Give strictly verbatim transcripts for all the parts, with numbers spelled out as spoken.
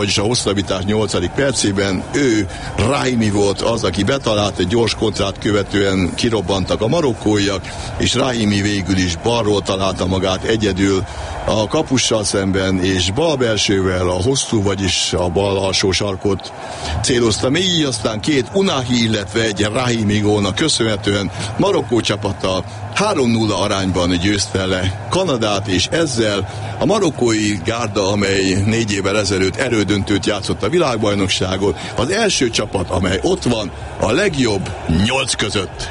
vagyis a hosszabbítás nyolcadik percében. Ő, Raimi volt az, aki betalált, egy gyors kontrát követően kirobbantak a marokkóiak, és Raimi végül is balról találta magát egyedül a kapussal szemben, és bal belsővel a hosszú, vagyis a bal alsó sarkot célozta még, így aztán két Unahi, illetve egy Raimi gólnak köszönhetően Marokkó csapata három nulla arányban győzte le Kanadát, és ezzel a marokkói gárda, amely négy évvel ezelőtt erődöntőt játszott a világbajnokságon, az első csapat, amely ott van a legjobb nyolc között.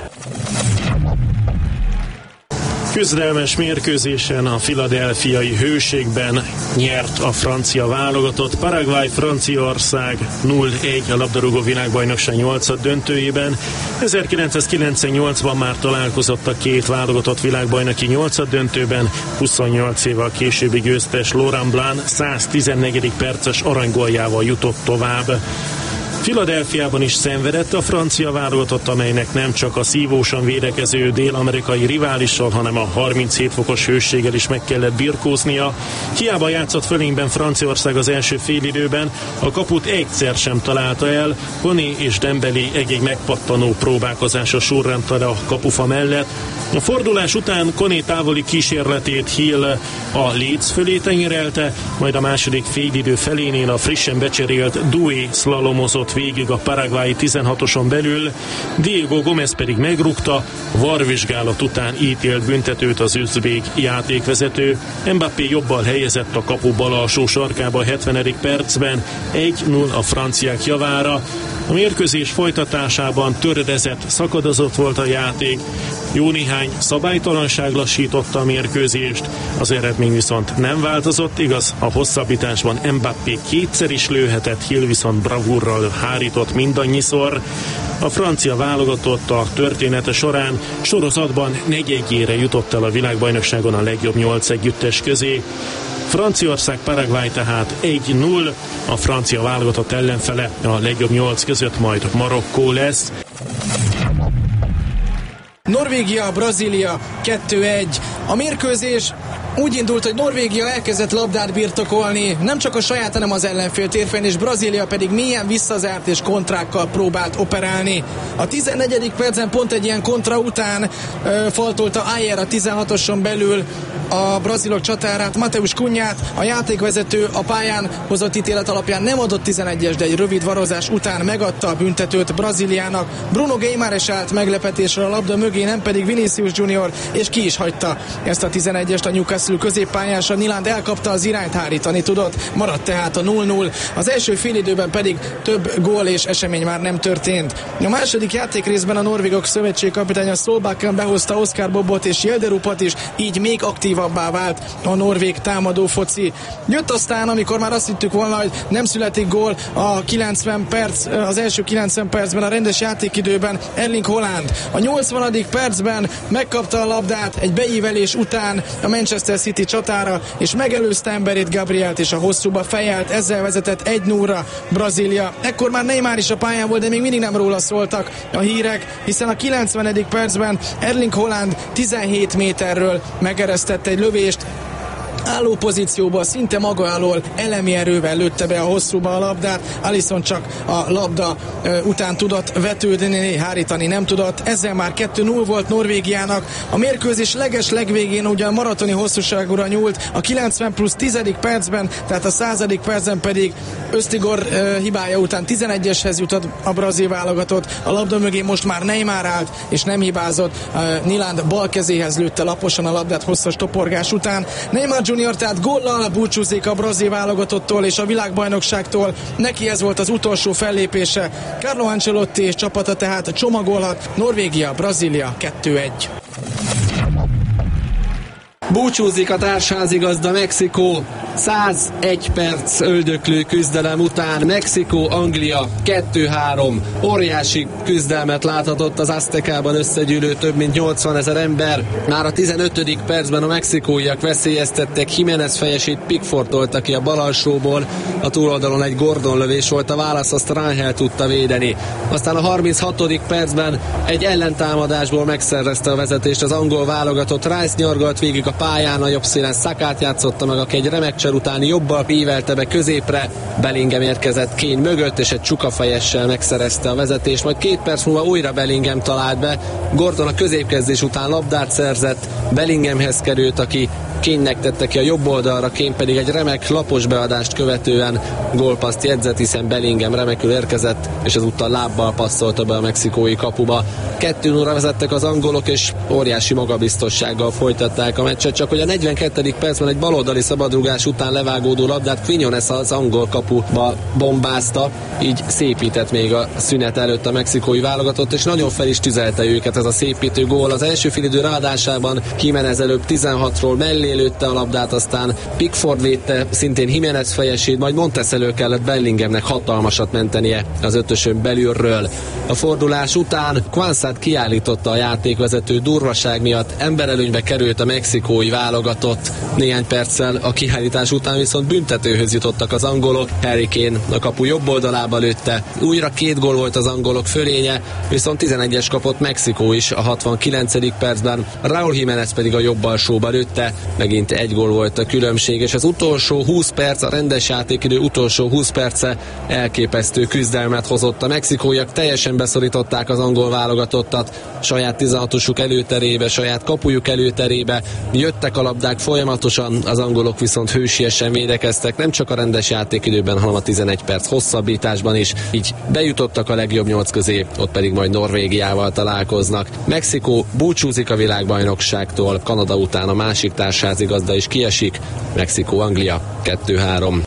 Küzdelmes mérkőzésen a philadelphiai hőségben nyert a francia válogatott. Paraguay-Franciaország nulla egy a labdarúgó világbajnokság nyolcad döntőjében. ezerkilencszázkilencvennyolcban már találkozott a két válogatott világbajnoki nyolcad döntőben. huszonnyolc évvel későbbi győztes Laurent Blanc száztizennegyedik perces aranygóljával jutott tovább. Philadelphiában is szenvedett a francia válogatott, amelynek nem csak a szívósan védekező dél-amerikai riválissal, hanem a harminchét fokos hőséggel is meg kellett birkóznia. Hiába játszott fölényben Franciaország az első félidőben, a kaput egyszer sem találta el. Koné és Dembélé egy-egy megpattanó próbálkozása sorrendte a kapufa mellett. A fordulás után Koné távoli kísérletét Hill a léc fölé tenyerelte, majd a második félidő felénél a frissen becserélt Doué szlalomozott végig a paraguayi tizenhatoson belül, Diego Gómez pedig megrúgta, varvizsgálat után ítélt büntetőt az üzbék játékvezető. Mbappé jobbal helyezett a kapu bal alsó sarkába a hetvenedik percben, egy nulla a franciák javára. A mérkőzés folytatásában töredezett, szakadozott volt a játék, jó néhány szabálytalanság lassította a mérkőzést, az eredmény viszont nem változott, igaz, a hosszabbításban Mbappé kétszer is lőhetett, Hill viszont bravúrral hárított mindannyiszor. A francia válogatott a története során sorozatban negyedjére jutott el a világbajnokságon a legjobb nyolc együttes közé. Franciaország Paraguay tehát egy nulla, a francia válogatott ellenfele a legjobb nyolc között majd Marokkó lesz. Norvégia, Brazília kettő egy. A mérkőzés úgy indult, hogy Norvégia elkezdett labdát birtokolni, nem csak a saját, hanem az ellenfél térfelén, és Brazília pedig mélyen visszazárt és kontrákkal próbált operálni. A tizennegyedik percen pont egy ilyen kontra után ö, faltolta Ayer a tizenhatoson belül a brazilok csatárát, Mateus Cunhát. A játékvezető a pályán hozott ítélet alapján nem adott tizenegyes, de egy rövid varozás után megadta a büntetőt Brazíliának. Bruno Guimarães állt meglepetésre a labda mögé, nem pedig Vinicius Junior, és ki is hagyta ezt a tizenegyest a Newcastle középpályása. Nyílánd elkapta az irányt, hárítani tudott, maradt tehát a nulla nulla. Az első félidőben pedig több gól és esemény már nem történt. A második játékrészben a norvégok szövetségkapitánya Solbakken behozta Oscar Bobot és Jelderupat is, így még aktívabbá vált a norvég támadó foci. Jött aztán, amikor már azt hittük volna, hogy nem születik gól, a kilencven perc, az első kilencven percben, a rendes játékidőben Erling Haaland. A nyolcvanadik percben megkapta a labdát egy beívelés után a Manchester City csatára, és megelőzte emberét, Gabrielt, és a hosszúba fejelt, ezzel vezetett egy nulla Brazília. Ekkor már Neymar is a pályán volt, de még mindig nem róla szóltak a hírek, hiszen a kilencvenedik percben Erling Haaland tizenhét méterről megeresztette egy lövést, álló pozícióban, szinte maga alól elemi erővel lőtte be a hosszúba a labdát. Alisson csak a labda uh, után tudott vetődni, hárítani nem tudott. Ezzel már kettő nulla volt Norvégiának. A mérkőzés leges legvégén ugye a maratoni hosszúságúra nyúlt. A kilencven plusz tízedik percben, tehát a századik percben pedig Öztigor uh, hibája után tizenegyeshez jutott a brazil válogatott. A labda mögé most már Neymar állt, és nem hibázott. Uh, Nyílánd bal kezéhez lőtte laposan a labdát hosszas toporgás után. Neymar Junior tehát góllal búcsúzik a brazil válogatottól és a világbajnokságtól. Neki ez volt az utolsó fellépése. Carlo Ancelotti és csapata tehát csomagolhat. Norvégia, Brazília kettő egy. Búcsúzik a társházigazda Mexikó. százegy perc öldöklő küzdelem után Mexikó-Anglia kettő három. Óriási küzdelmet láthatott az Aztekában összegyűlő több mint nyolcvanezer ember. Már a tizenötödik percben a mexikóiak veszélyeztettek, Jiménez fejesét Pickford tolta ki a bal alsóból. A túloldalon egy Gordon lövés volt, a válasz, azt Rangel tudta védeni. Aztán a harminchatodik percben egy ellentámadásból megszerezte a vezetést az angol válogatott. Rice nyargalt végig a pályán, a jobb szélen Sakát játszotta meg, aki egy remek cser utáni jobbal ívelte be középre. Bellingham érkezett Kane mögött, és egy csukafejessel megszerezte a vezetést, majd két perc múlva újra Bellingham talált be. Gordon a középkezdés után labdát szerzett, Bellinghamhez került, aki Kane-nek tette ki a jobb oldalra, Kane pedig egy remek lapos beadást követően gólpasszt jegyzett, hiszen Bellingham remekül érkezett, és ezúttal lábbal passzolta be a mexikói kapuba. kettő nulla vezettek az angolok, és óriási magabiztossággal folytatták a meccset, csak hogy a negyvenkettedik percben egy baloldali szabadrugás után levágódó labdát Quiñones az angol kapuba bombázta, így szépített még a szünet előtt a mexikói válogatott, és nagyon fel is tüzelte őket ez a szépítő gól. Az első félidő ráadásában Jiménez előbb tizenhatról mellé lőtte a labdát, aztán Pickford védte szintén Jiménez fejesét, majd Montes elől kellett Bellinghamnek hatalmasat mentenie az ötösön belülről. A fordulás után Quansát kiállította a játékvezető durvaság miatt, emberelőnybe került a mexikói válogatott. Néhány perccel a kiállítás után viszont büntetőhöz jutottak az angolok. Harry Kane a kapu jobb oldalába lőtte. Újra két gól volt az angolok fölénye, viszont tizenegyes kapott Mexikó is a hatvankilencedik percben. Raúl Jiménez pedig a jobb alsóba lőtte. Megint egy gól volt a különbség, és az utolsó húsz perc, a rendes játékidő utolsó húsz perce elképesztő küzdelmet hozott. A mexikóiak teljesen beszorították az angol válogatottat saját tizenhatosuk előterébe, saját kapujuk előterébe. Jöttek a labdák folyamatosan, az angolok viszont hősiesen védekeztek, nem csak a rendes játékidőben, hanem a tizenegy perc hosszabbításban is. Így bejutottak a legjobb nyolc közé, ott pedig majd Norvégiával találkoznak. Mexikó búcsúzik a világbajnokságtól, Kanada után a másik társházigazda is kiesik. Mexikó-Anglia kettő három.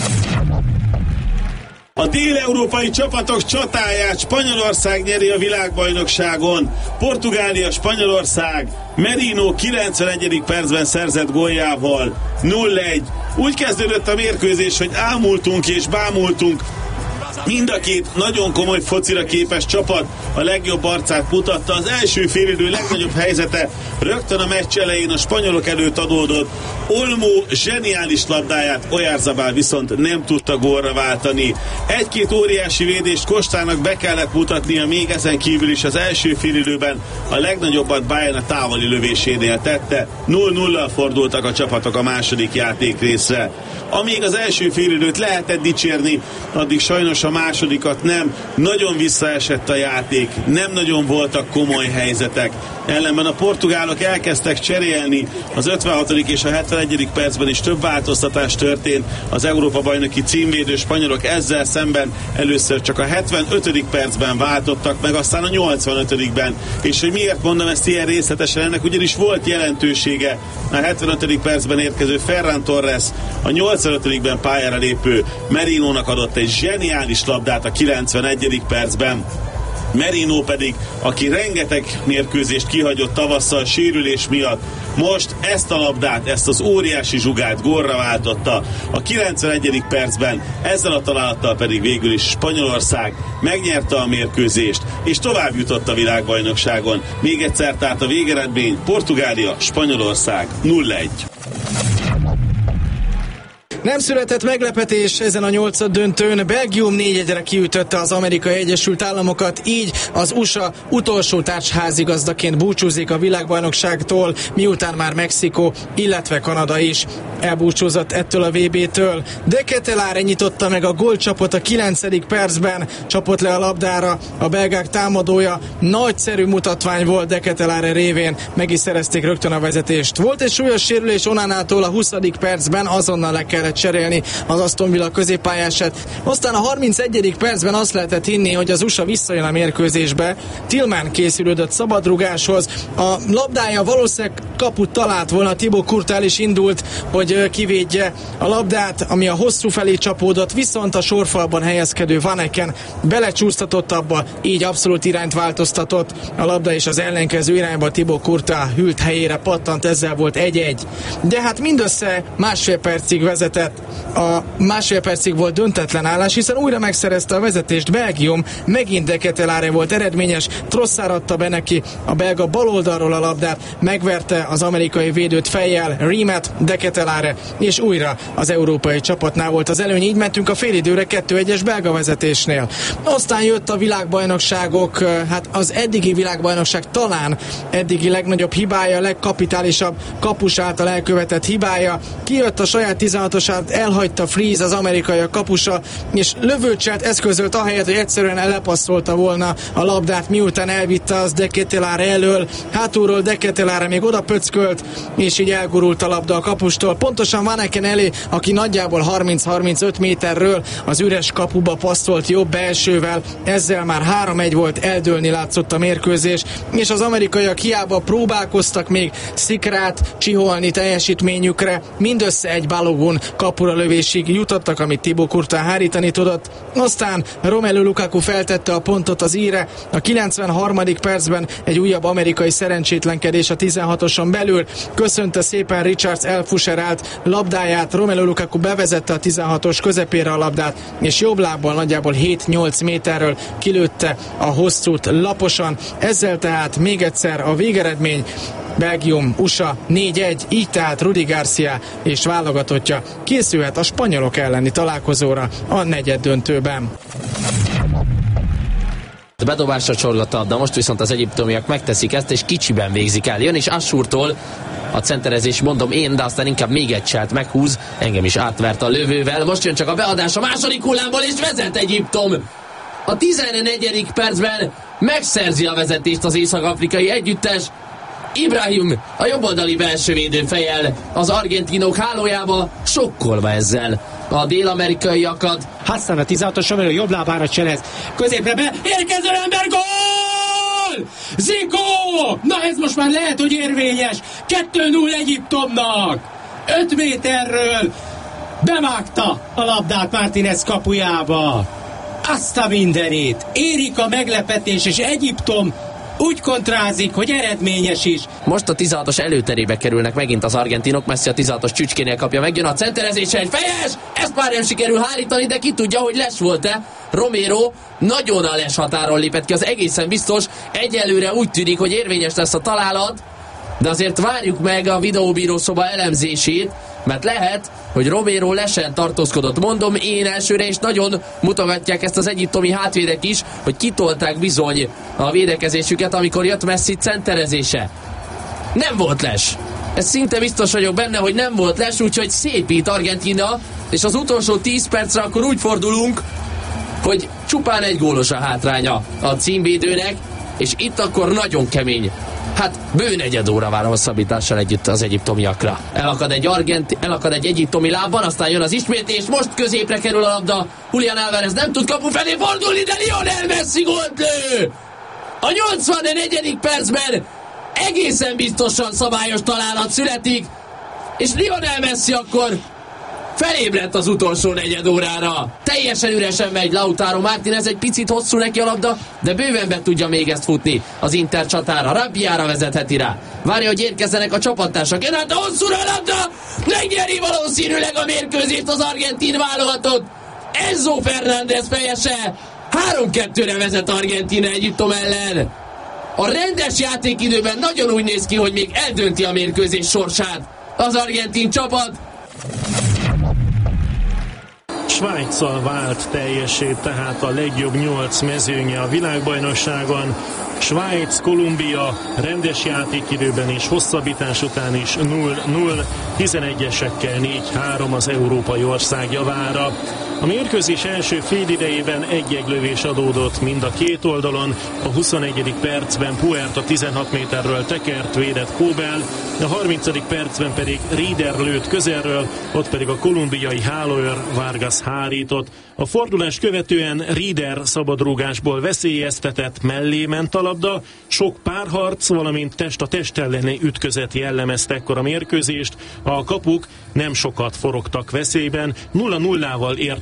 A dél-európai csapatok csatáját Spanyolország nyeri a világbajnokságon. Portugália-Spanyolország Merino kilencvenegyedik percben szerzett góljával nulla egy. Úgy kezdődött a mérkőzés, hogy ámultunk és bámultunk. Mind a két nagyon komoly focira képes csapat a legjobb arcát mutatta. Az első félidő legnagyobb helyzete rögtön a meccs elején a spanyolok előtt adódott. Olmo zseniális labdáját Oyarzabal viszont nem tudta gólra váltani. Egy-két óriási védést Kostának be kellett mutatnia, még ezen kívül is az első félidőben a legnagyobbat Bayern a távoli lövésénél tette. nulla nulla fordultak a csapatok a második játék részre. Amíg az első félidőt lehetett dicsérni, addig sajnos a másodikat nem. Nagyon visszaesett a játék, nem nagyon voltak komoly helyzetek. Ellenben a portugálok elkezdtek cserélni, az ötvenhatodik és a hetvenegyedik percben is több változtatás történt. Az Európa-bajnoki címvédő spanyolok ezzel szemben először csak a hetvenötödik percben váltottak meg, aztán a nyolcvanötödikben. És hogy miért mondom ezt ilyen részletesen, ennek ugyanis volt jelentősége. A hetvenötödik percben érkező Ferran Torres, a nyolcvanötödikben pályára lépő Merinónak adott egy zseniális labdát a kilencvenegyedik percben. Merino pedig, aki rengeteg mérkőzést kihagyott tavasszal sérülés miatt, most ezt a labdát, ezt az óriási zsugát gólra váltotta a kilencvenegyedik percben, ezzel a találattal pedig végül is Spanyolország megnyerte a mérkőzést, és tovább jutott a világbajnokságon. Még egyszer tehát a végeredmény Portugália, Spanyolország nulla egy. Nem született meglepetés ezen a nyolcad döntőn. Belgium négy egyre kiütötte az Amerikai Egyesült Államokat, így az u es á utolsó társházigazdaként búcsúzik a világbajnokságtól, miután már Mexikó, illetve Kanada is elbúcsúzott ettől a vé bé-től. De Ketelaere nyitotta meg a gólcsapot a kilencedik percben, csapott le a labdára a belgák támadója. Nagyszerű mutatvány volt De Ketelaere révén, meg is szerezték rögtön a vezetést. Volt egy súlyos sérülés Onanától a huszadik percben, azonnal le kellett cserélni az Aston Villa középpályását. Aztán a harmincegyedik percben azt lehetett hinni, hogy az u es á visszajön a mérkőzésbe. Tillman készülődött szabadrugáshoz. A labdája valószínűleg kaput talált volna, Thibaut Courtois is indult, hogy kivédje a labdát, ami a hosszú felé csapódott, viszont a sorfalban helyezkedő Van Aken belecsúsztatott abba, így abszolút irányt változtatott. A labda is az ellenkező irányba Thibaut Courtois hűlt helyére pattant, ezzel volt egy egy. De hát mindössze másfél percig vezetett vezetett. A másfél percig volt döntetlen állás, hiszen újra megszerezte a vezetést Belgium, megint De Ketelaere volt eredményes, Trossard adta be neki a belga baloldalról a labdát, megverte az amerikai védőt fejjel Riemet, De Ketelaere, és újra az európai csapatnál volt az előny, így mentünk a félidőre kettő egyes belga vezetésnél. Aztán jött a világbajnokságok, hát az eddigi világbajnokság talán eddigi legnagyobb hibája, legkapitálisabb kapus által elkövetett hibája. Kijött a saját tizenhatosát, elhagyta Freeze, az amerikai a kapusa, és lövőcselt eszközölt ahelyett, hogy egyszerűen lepasszolta volna a labdát, miután elvitte az De Ketelaere elől. Hátulról De Ketelaere még oda pöckölt, és így elgurult a labda a kapustól. Pontosan Vanaken elé, aki nagyjából harminc-harmincöt méterről az üres kapuba passzolt jobb belsővel. Ezzel már három egy volt, eldőlni látszott a mérkőzés, és az amerikaiak hiába próbálkoztak még szikrát csiholni teljesítményükre, mindössze egy Balogun kapura lövésig jutottak, amit Thibaut Courtois hárítani tudott. Aztán Romelu Lukaku feltette a pontot az íre. A kilencvenharmadik percben egy újabb amerikai szerencsétlenkedés a tizenhatoson belül. Köszönte szépen Richards elfuserált labdáját, Romelu Lukaku bevezette a tizenhatos közepére a labdát, és jobb lábbal nagyjából hét-nyolc méterről kilőtte a hosszút laposan. Ezzel tehát még egyszer a végeredmény: Belgium, u es á négy egy, így tehát Rudi Garcia és válogatottja készülhet a spanyolok elleni találkozóra a negyeddöntőben. Bedobásra csorgott, de most viszont az egyiptomiak megteszik ezt, és kicsiben végzik el. Jön is Assurtól a centerezés, mondom én, de aztán inkább még egy cselt meghúz, engem is átvert a lövővel. Most jön csak a beadás a második hullámból, és vezet Egyiptom. A tizennegyedik percben megszerzi a vezetést az észak-afrikai együttes. Ibrahim a jobboldali belső védő fejjel az argentinok hálójába, sokkolva ezzel a dél-amerikaiakat. Hassan a tizenhatoson belül jobb lábára cselez, középre be, érkező ember, gól! Zico! Na ez most már lehet, hogy érvényes. kettő null Egyiptomnak. öt méterről bevágta a labdát Martínez kapujába. Azt a mindenit. Érik a meglepetés, és Egyiptom úgy kontrázik, hogy eredményes is. Most a tizenhatos előterébe kerülnek megint az argentinok, Messi a tizenhatos csücskénél kapja, megjön a centerezése, egy fejes, ezt már nem sikerül hárítani, de ki tudja, hogy les volt-e. Romero nagyon a les határon lépett ki, az egészen biztos. Egyelőre úgy tűnik, hogy érvényes lesz a találat, de azért várjuk meg a videóbírószoba elemzését, mert lehet, hogy Romero lesen tartózkodott. Mondom én elsőre, és nagyon mutogatják ezt az egyiptomi hátvédek is, hogy kitolták bizony a védekezésüket, amikor jött Messi centerezése. Nem volt les. Ez szinte biztos vagyok benne, hogy nem volt les, úgyhogy szépít Argentina, és az utolsó tíz percre akkor úgy fordulunk, hogy csupán egy gólos a hátránya a címvédőnek, és itt akkor nagyon kemény. Hát bő negyed óra vár a hosszabbítással együtt az egyiptomiakra. Elakad egy argent, elakad egy egyiptomi lábban, aztán jön az ismétlés, most középre kerül a labda. Julián Álvarez nem tud kapu felé fordulni, de Lionel Messi gólt lő! A nyolcvannegyedik percben egészen biztosan szabályos találat születik, és Lionel Messi akkor felébredt az utolsó negyed órára. Teljesen üresen megy Lautaro Martínez, egy picit hosszú neki a labda, de bőven be tudja még ezt futni az Inter csatára. Rabbiára vezetheti rá. Várja, hogy érkezzenek a csapattársak. Jön át a hosszúra a labda! Megnyeri valószínűleg a mérkőzést az argentin válogatott. Enzo Fernández fejese. három kettőre vezet Argentina Egyiptom ellen. A rendes játékidőben nagyon úgy néz ki, hogy még eldönti a mérkőzés sorsát az argentin csapat. Svájccal vált teljessé tehát a legjobb nyolc mezőnye a világbajnokságon. Svájc, Kolumbia rendes játékidőben és hosszabbítás után is null null, tizenegyesekkel négy három az európai ország javára. A mérkőzés első félidejében egy-egy lövés adódott mind a két oldalon. A huszonegyedik percben Puerta tizenhat méterről tekert, védett Kóbel, a harmincadik percben pedig Rieder lőtt közelről, ott pedig a kolumbiai hálóőr Vargas hárított. A fordulás követően Rieder szabadrúgásból veszélyeztetett, mellé ment a labda, sok párharc, valamint test a test elleni ütközet jellemezte ekkor a mérkőzést. A kapuk nem sokat forogtak veszélyben, nulla nullával ért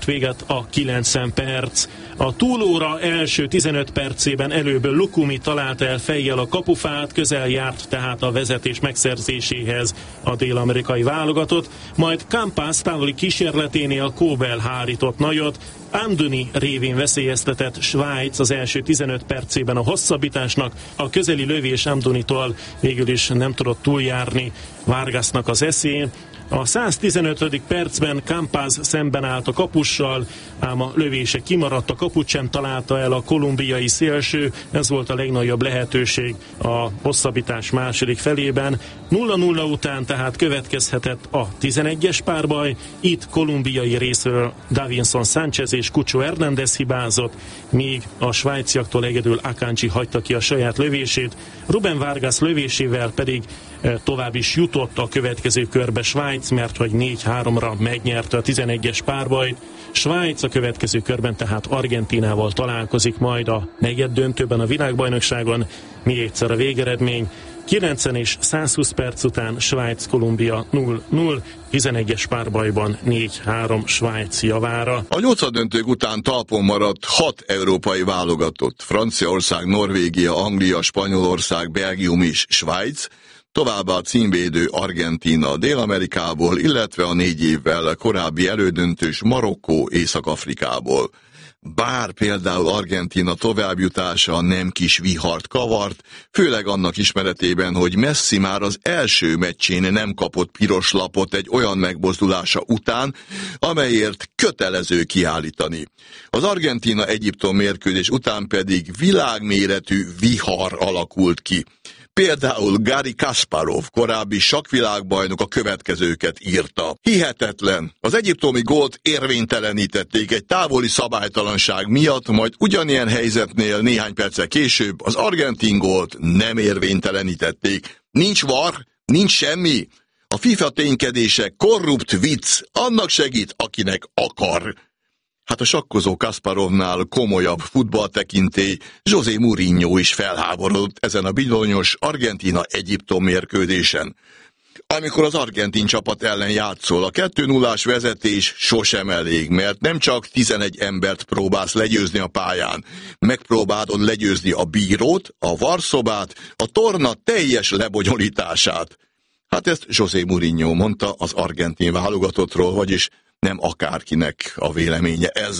véget a kilencven perc. A túlóra első tizenöt percében előbb Lukumi találta el fejjel a kapufát, közel járt tehát a vezetés megszerzéséhez a dél-amerikai válogatott, majd Campas távoli kísérleténél Kóbel hárított nagyot, Amdouni révén veszélyeztetett Svájc az első tizenöt percében a hosszabbításnak, a közeli lövés Amdounitól végül is nem tudott túljárni Vargasnak az eszén. A száztizenötödik percben Campas szemben állt a kapussal, ám a lövése kimaradt, a kaput sem találta el a kolumbiai szélső, ez volt a legnagyobb lehetőség a hosszabbítás második felében. nulla nulla után tehát következhetett a tizenegyes párbaj, itt kolumbiai részről Davinson Sánchez és Cucho Hernández hibázott, míg a svájciaktól egyedül Akanji hagyta ki a saját lövését, Ruben Vargas lövésével pedig tovább is jutott a következő körbe Svájc, mert hogy négy háromra megnyerte a tizenegyes párbajt. Svájc a következő körben tehát Argentínával találkozik majd a negyed döntőben a világbajnokságon. Még egyszer a végeredmény: kilencven és százhúsz perc után Svájc-Kolumbia nulla nulla, tizenegyes párbajban négy három Svájc javára. A nyolcaddöntők után talpon maradt hat európai válogatott: Franciaország, Norvégia, Anglia, Spanyolország, Belgium és Svájc, továbbá a címvédő Argentína Dél-Amerikából, illetve a négy évvel korábbi elődöntős Marokkó Észak-Afrikából. Bár például Argentína továbbjutása nem kis vihart kavart, főleg annak ismeretében, hogy Messi már az első meccsén nem kapott piros lapot egy olyan megmozdulása után, amelyért kötelező kiállítani. Az Argentína-Egyiptom mérkőzés után pedig világméretű vihar alakult ki. Például Garry Kasparov, korábbi sakkvilágbajnok a következőket írta: hihetetlen, az egyiptomi gólt érvénytelenítették egy távoli szabálytalanság miatt, majd ugyanilyen helyzetnél néhány perccel később az argentin gólt nem érvénytelenítették. Nincs var, nincs semmi. A FIFA ténykedése korrupt vicc, annak segít, akinek akar. Hát a sakkozó Kasparovnál komolyabb futballtekintély José Mourinho is felháborodott ezen a bizonyos Argentína-Egyiptom mérkőzésen. Amikor az argentin csapat ellen játszol, a kettő nullás vezetés sosem elég, mert nem csak tizenegy embert próbálsz legyőzni a pályán, megpróbálod legyőzni a bírót, a varszobát, a torna teljes lebonyolítását. Hát ezt José Mourinho mondta az argentin válogatottról, vagyis nem akárkinek a véleménye ez.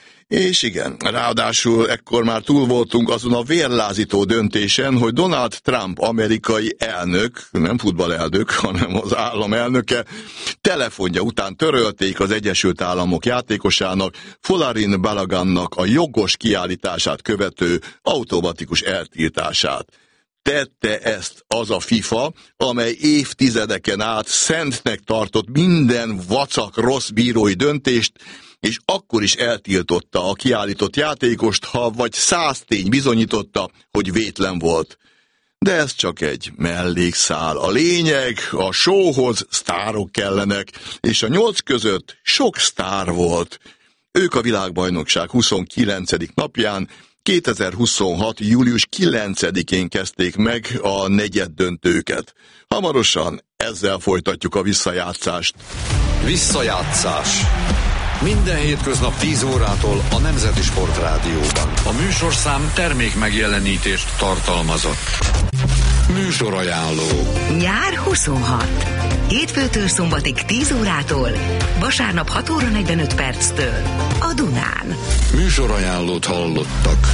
És igen, ráadásul ekkor már túl voltunk azon a vérlázító döntésen, hogy Donald Trump amerikai elnök, nem futballelnök, hanem az állam elnöke, telefonja után törölték az Egyesült Államok játékosának, Folarin Balogunnak a jogos kiállítását követő automatikus eltiltását. Tette ezt az a FIFA, amely évtizedeken át szentnek tartott minden vacak rossz bírói döntést, és akkor is eltiltotta a kiállított játékost, ha vagy száz tény bizonyította, hogy vétlen volt. De ez csak egy mellékszál. A lényeg, a showhoz sztárok kellenek, és a nyolc között sok sztár volt. Ők a világbajnokság huszonkilencedik napján, kétezer-huszonhat. július kilencedikén kezdték meg a negyeddöntőket. Hamarosan ezzel folytatjuk a visszajátszást. Visszajátszás. Minden hétköznap tíz órától a Nemzeti Sport Rádióban. A műsorszám termék megjelenítést tartalmazott. Műsorajánló. Nyár huszonhat. Hétfőtől szombatig tíz órától, vasárnap hat óra negyvenöt perctől a Dunán. Műsorajánlót hallottak.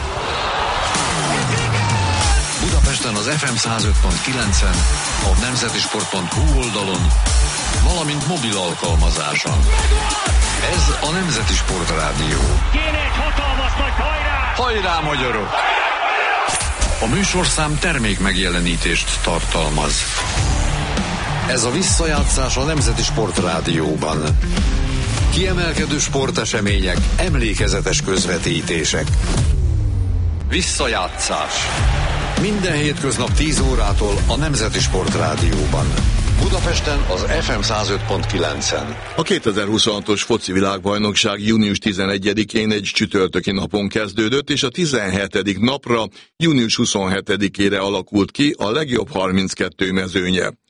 Budapesten az ef em száz öt pont kilencen, a nemzetisport pont hu oldalon, valamint mobil alkalmazáson. Ez a Nemzeti Sport Rádió. Kéne egy hatalmas nagy hajrá! Hajrá, magyarok! A műsorszám termék megjelenítést tartalmaz. Ez a visszajátszás a Nemzeti Sport Rádióban. Kiemelkedő sportesemények, emlékezetes közvetítések. Visszajátszás. Minden hétköznap tíz órától a Nemzeti Sport Rádióban. Budapesten az ef em száz öt pont kilencen. A kétezer-huszonhatos foci világbajnokság június tizenegyedikén egy csütörtöki napon kezdődött, és a tizenhetedik napra, június huszonhetedikére alakult ki a legjobb harminckettő mezőnye.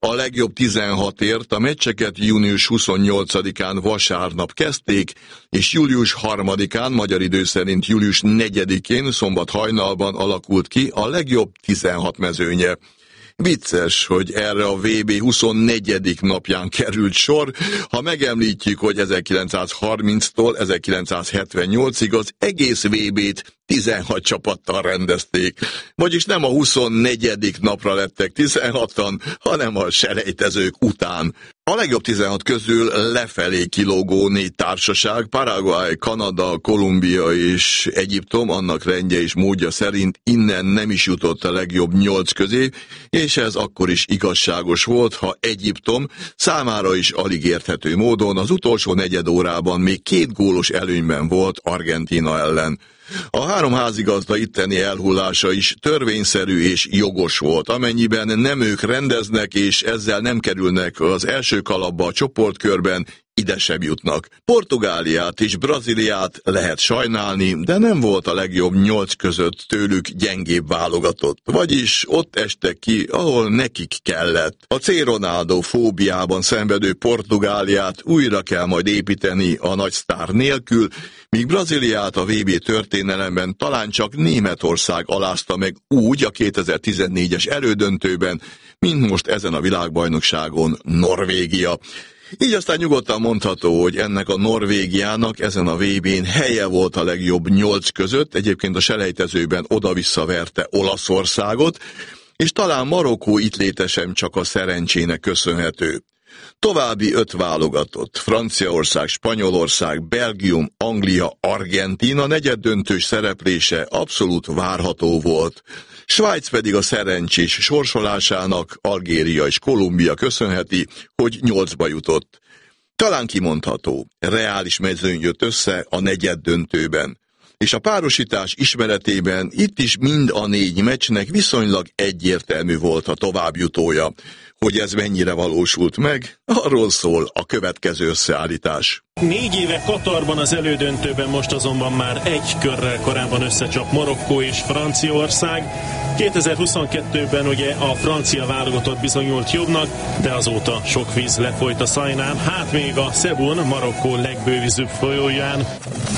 A legjobb tizenhatért a meccseket június huszonnyolcadikán vasárnap kezdték, és július harmadikán, magyar idő szerint július negyedikén, szombat hajnalban alakult ki a legjobb tizenhat mezőnye. Vicces, hogy erre a vé bé huszonnegyedik napján került sor, ha megemlítjük, hogy ezerkilencszázharminctól ezerkilencszázhetvennyolcig az egész vé bét tizenhat csapattal rendezték. Vagyis nem a huszonnegyedik napra lettek tizenhatan, hanem a selejtezők után. A legjobb tizenhat közül lefelé kilógó négy társaság, Paraguay, Kanada, Kolumbia és Egyiptom, annak rendje és módja szerint innen nem is jutott a legjobb nyolc közé, és ez akkor is igazságos volt, ha Egyiptom számára is alig érthető módon az utolsó negyed órában még két gólos előnyben volt Argentína ellen. A három házigazda itteni elhullása is törvényszerű és jogos volt, amennyiben nem ők rendeznek és ezzel nem kerülnek az első kalapba a csoportkörben, ide sem jutnak. Portugáliát és Brazíliát lehet sajnálni, de nem volt a legjobb nyolc között tőlük gyengébb válogatott. Vagyis ott estek ki, ahol nekik kellett. A C. Ronaldo fóbiában szenvedő Portugáliát újra kell majd építeni a nagy sztár nélkül, míg Brazíliát a vé bé történelemben talán csak Németország alázta meg úgy a kétezer-tizennégyes elődöntőben, mint most ezen a világbajnokságon Norvégia. Így aztán nyugodtan mondható, hogy ennek a Norvégiának ezen a vé bén helye volt a legjobb nyolc között, egyébként a selejtezőben oda-vissza verte Olaszországot, és talán Marokkó itt léte sem csak a szerencsének köszönhető. További öt válogatott, Franciaország, Spanyolország, Belgium, Anglia, Argentína negyeddöntős szereplése abszolút várható volt. Svájc pedig a szerencsés sorsolásának Algéria és Kolumbia köszönheti, hogy nyolcba jutott. Talán kimondható, reális mezőny jött össze a negyeddöntőben. És a párosítás ismeretében itt is mind a négy meccsnek viszonylag egyértelmű volt a továbbjutója. Hogy ez mennyire valósult meg, arról szól a következő összeállítás. Négy éve Katarban az elődöntőben, most azonban már egy körrel korábban összecsap Marokkó és Franciaország. kétezer-huszonkettőben ugye a francia válogatott bizonyult jobbnak, de azóta sok víz lefolyt a Szajnán, hát még a Sebun, Marokkó legbővízűbb folyóján.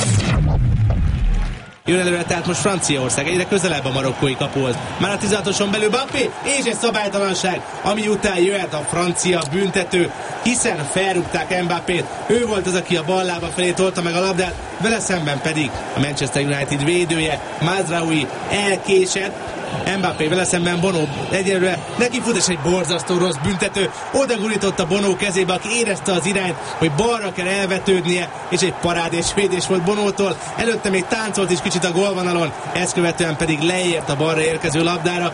Jön előre, tehát most Franciaország egyre közelebb a marokkói kapuhoz. Már a tizenhatoson belül Mbappé, és egy szabálytalanság, ami után jöhet a francia büntető, hiszen felrúgták Mbappét. Ő volt az, aki a bal lába felé tolta meg a labdát, vele szemben pedig a Manchester United védője, Mazraoui elkésett. Mbappé vele szemben Bono egyelőre neki fut, és egy borzasztó rossz büntető. Oda gurította Bono kezébe, aki érezte az irányt, hogy balra kell elvetődnie, és egy parádés védés volt Bonótól. Előtte még táncolt is kicsit a gólvonalon, ezt követően pedig leért a balra érkező labdára.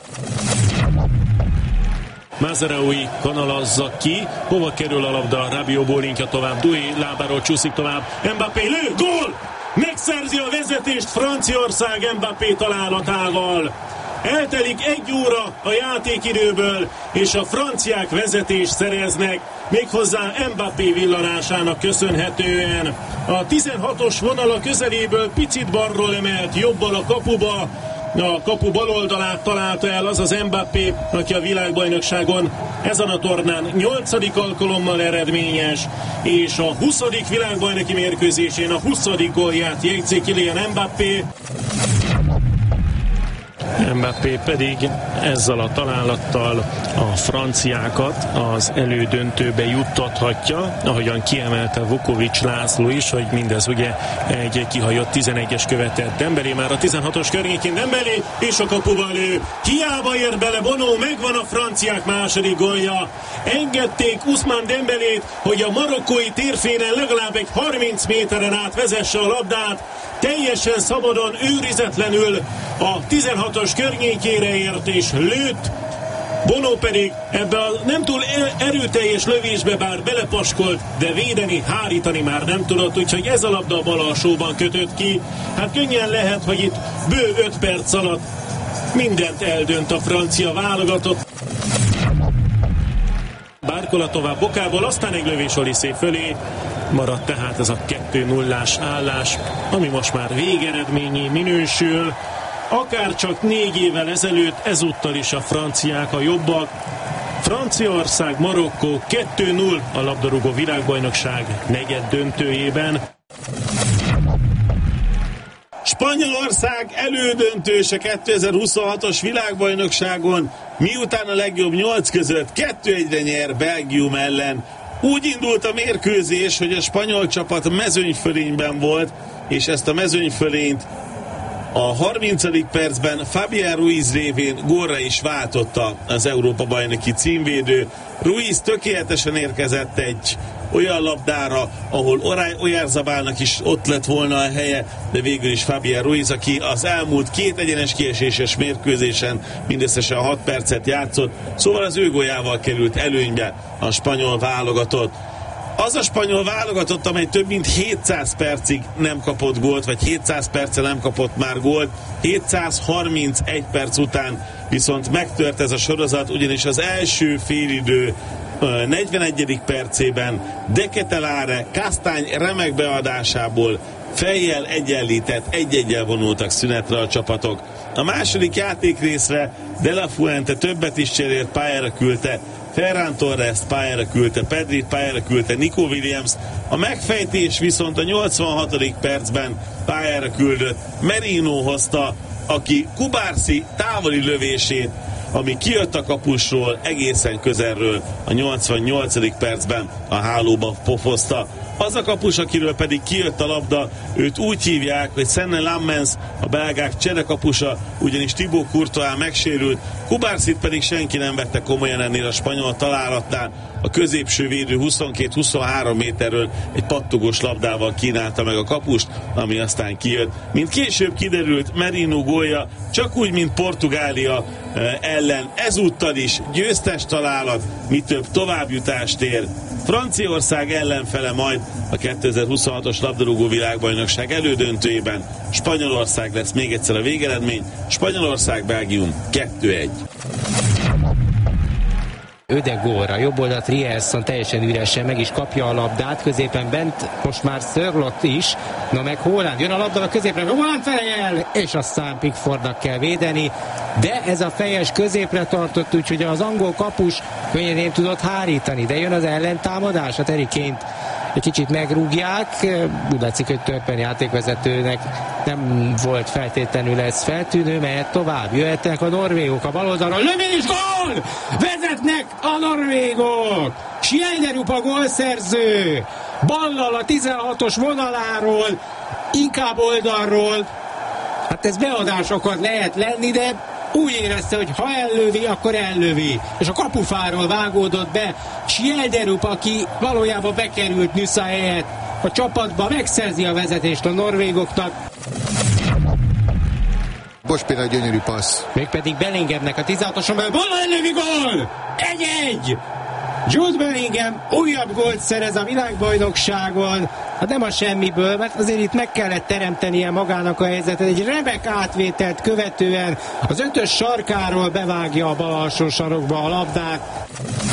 Mazraoui kanalazza ki, hova kerül a labda, Rabiot bólintja tovább, Doué lábáról csúszik tovább, Mbappé lő, gól! Megszerzi a vezetést Franciaország Mbappé találatával. Eltelik egy óra a játékidőből, és a franciák vezetést szereznek, méghozzá Mbappé villanásának köszönhetően. A tizenhatos vonala közeléből picit balról emelt jobbal a kapuba, a kapu baloldalát találta el az az Mbappé, aki a világbajnokságon ezen a tornán nyolcadik alkalommal eredményes, és a huszadik világbajnoki mérkőzésén a huszadik gólját jegyzi Kylian Mbappé. Mbappé pedig ezzel a találattal a franciákat az elődöntőbe juttathatja, ahogyan kiemelte Vukovics László is, hogy mindez ugye egy kihajott tizenegyes követett Dembélé, már a tizenhatos környékén Dembélé, és a kapuba lő. Hiába ér bele Bono, megvan a franciák második gólja. Engedték Ousmane Dembélét, hogy a marokkói térfénen legalább egy harminc méteren át vezesse a labdát, teljesen szabadon, őrizetlenül a tizenhatos környékére ért és lőtt. Bono pedig ebbe a nem túl erőteljes lövésbe bár belepaskolt, de védeni, hárítani már nem tudott, úgyhogy ez a labda a bal alsóban kötött ki. Hát könnyen lehet, hogy itt bő öt perc alatt mindent eldönt a francia válogatott. Bárkola tovább Bokából, aztán egy lövés Olise fölé. Maradt tehát ez a kettő nullás állás, ami most már végeredményé minősül. Akár csak négy évvel ezelőtt, ezúttal is a franciák a jobbak. Franciaország, Marokkó kettő null a labdarúgó világbajnokság negyed döntőjében. Spanyolország elődöntős a kétezer-huszonhatos világbajnokságon, miután a legjobb nyolc között kettő egyre nyer Belgium ellen. Úgy indult a mérkőzés, hogy a spanyol csapat mezőnyfölényben volt, és ezt a mezőnyfölényt a harmincadik percben Fabián Ruiz révén gólra is váltotta az Európa-bajnoki címvédő. Ruiz tökéletesen érkezett egy olyan labdára, ahol Oyarzabálnak is ott lett volna a helye, de végül is Fabián Ruiz, aki az elmúlt két egyenes kieséses mérkőzésen mindösszesen hat percet játszott, szóval az ő góljával került előnybe a spanyol válogatott. Az a spanyol válogatott, amely több mint hétszáz percig nem kapott gólt, vagy hétszáz perce nem kapott már gólt, hétszázharmincegy perc után viszont megtört ez a sorozat, ugyanis az első félidő negyvenegyedik percében De Ketelaere Castagne remek beadásából fejjel egyenlített, egy-egyel vonultak szünetre a csapatok. A második játékrészre De La Fuente többet is cserélt, pályára küldte Ferran Torres, pályára küldte Pedrit, pályára küldte Nico Williams. A megfejtés viszont a nyolcvanhatodik percben pályára küldött Merino hozta, aki Kubarsi távoli lövését, ami kijött a kapusról egészen közelről, a nyolcvannyolcadik percben a hálóba pofozta. Az a kapus, akiről pedig kijött a labda, őt úgy hívják, hogy Senne Lammens, a belgák cserekapusa, ugyanis Thibaut Courtois megsérült, Kubarsit pedig senki nem vette komolyan ennél a spanyol találatnál. A középső védő huszonkét-huszonhárom méterről egy pattogós labdával kínálta meg a kapust, ami aztán kijött. Mint később kiderült, Merino gólja csak úgy, mint Portugália ellen ezúttal is győztes találat, mi több továbbjutást ér. Franciaország ellenfele majd a kétezer-huszonhatos labdarúgó világbajnokság elődöntőjében. Spanyolország lesz még egyszer a végeredmény. Spanyolország, Belgium kettő egy. Ödegorra, jobb oldalt Rierson teljesen üresen meg is kapja a labdát, középen bent most már Sörloth is, na meg Haaland, jön a labda a középre, Haaland fejel, és aztán Pickfordnak kell védeni, de ez a fejes középre tartott, úgyhogy az angol kapus könnyedén tudott hárítani, de jön az ellentámadás, a Harry Kane-t egy kicsit megrúgják, úgy látszik, hogy Turpin játékvezetőnek nem volt feltétlenül ez feltűnő, mert tovább jöhetnek a norvégok a bal oldalon, lövés, gól! Vezetnek a norvégok! Schneiderup a gólszerző, ballal a tizenhatos vonaláról, inkább oldalról, hát ez beadás akar lehet lenni, de úgy érezte, hogy ha ellövi, akkor ellövi. És a kapufáról vágódott be Schneiderup, aki valójában bekerült Nüsza helyett a csapatba, megszerzi a vezetést a norvégoknak. Bospira gyönyörű passz. Mégpedig Bellinghamnek a tizenhatoson belül, balla ellövi, gól! egy-egy! Jude Bellingham újabb gólt szerez a világbajnokságon, hát nem a semmiből, mert azért itt meg kellett teremtenie magának a helyzetet, egy remek átvételt követően az ötös sarkáról bevágja a bal alsó sarokba a labdát.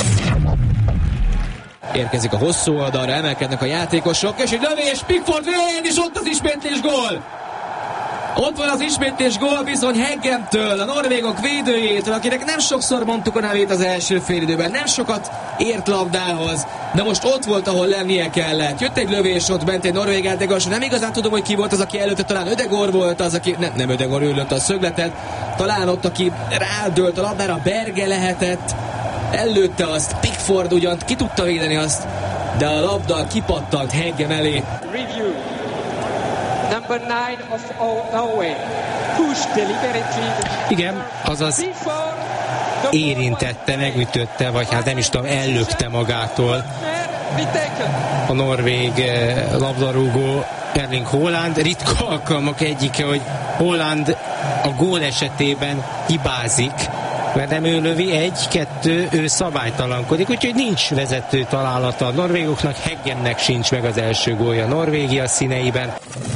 Érkezik a hosszú oldalra, emelkednek a játékosok, és egy lövés, Pickford végén, és ott az ismétlés gól! Ott van az ismétlés gól bizony Heggemtől, a norvégok védőjétől, akinek nem sokszor mondtuk a nevét az első félidőben, nem sokat ért labdához, de most ott volt, ahol lennie kellett. Jött egy lövés ott bent egy norvég játékos, nem igazán tudom, hogy ki volt az, aki előtte, talán Ödegor volt az, aki, nem, nem Ödegor, ő lőtt a szögletet, talán ott, aki rádölt a labdára, Berge lehetett, ellőtte azt, Pickford ugyan ki tudta védeni azt, de a labda kipattant Heggem elé. Review. Number nine of Norway. Push deliberately. Igen, azaz érintette, megütötte, vagy hát nem is tudom, ellökte magától a norvég labdarúgó Erling Haaland. Ritka alkalmak egyike, hogy Haaland a gól esetében hibázik, mert nem ő lövi, egy-kettő, ő szabálytalankodik, úgyhogy nincs vezető találata a norvégoknak, Heggemnek sincs meg az első gólja Norvégia színeiben.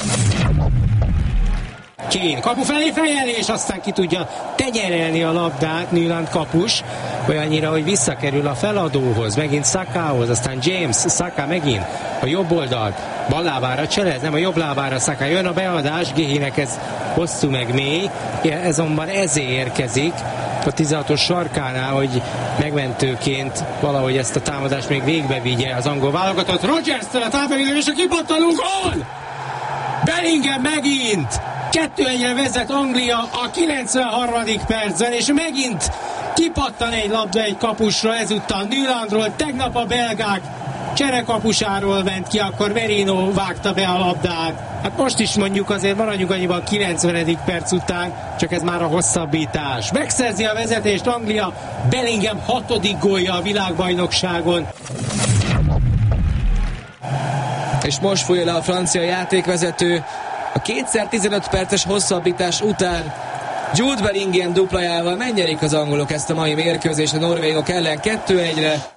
Kane kapu felé fejel, és aztán ki tudja tenyerelni a labdát Nyland kapus, olyannyira, hogy visszakerül a feladóhoz, megint Sakahoz, aztán James, Saka megint a jobb oldalt, bal lábára cselez, nem a jobb lábára Saka, jön a beadás, Gehinek ez hosszú meg mély, ez azonban ezért érkezik, a tizenhatos sarkánál, hogy megmentőként valahogy ezt a támadást még végbe vigye az angol válogatott. Rodgers-től a távolítás és a kipattanó gól! Bellingham megint! kettő egyre vezet Anglia a kilencvenharmadik percben, és megint kipattan egy labda egy kapusra, ezúttal Nylandról. Tegnap a belgák cserekapusáról ment ki, akkor Merino vágta be a labdát. Hát most is mondjuk azért maradjunk annyiban kilencvenedik perc után, csak ez már a hosszabbítás. Megszerzi a vezetést Anglia, Bellingham hatodik gólja a világbajnokságon. És most fújja le a francia játékvezető. A kétszer tizenöt perces hosszabbítás után Jude Bellingham duplájával megnyerik az angolok ezt a mai mérkőzést a norvégok ellen kettő egyre.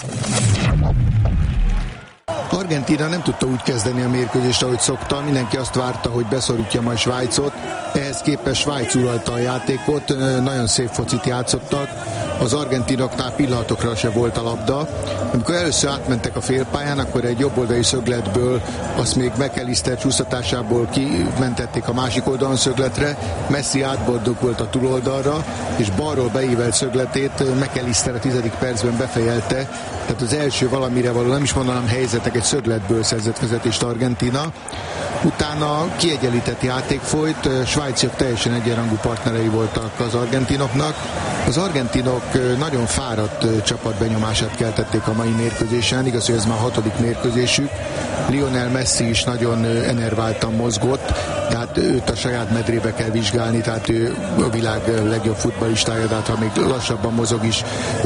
Argentína nem tudta úgy kezdeni a mérkőzést, ahogy szokta. Mindenki azt várta, hogy beszorítja majd Svájcot. Ehhez képest Svájc uralta a játékot, nagyon szép focit játszottak. Az argentinoknál pillanatokra se volt a labda. Amikor először átmentek a félpályán, akkor egy jobboldali szögletből, azt még McAllister csúsztatásából kimentették a másik oldalon szögletre. Messi átboldog volt a túloldalra, és balról beívelt szögletét McAllister a tizedik percben befejelte. Tehát az első valamire való, nem is mondanám helyzetek, egy szögletből szerzett vezetést Argentína. Utána kiegyenlített játék folyt, svájciak teljesen egyenrangú partnerei voltak az argentinoknak. Az argentinok nagyon fáradt csapatbenyomását keltették a mai mérkőzésen, igaz, hogy ez már a hatodik mérkőzésük. Lionel Messi is nagyon enerváltan mozgott, tehát őt a saját medrébe kell vizsgálni, tehát ő a világ legjobb futballistája, tehát ha még lassabban mozog is,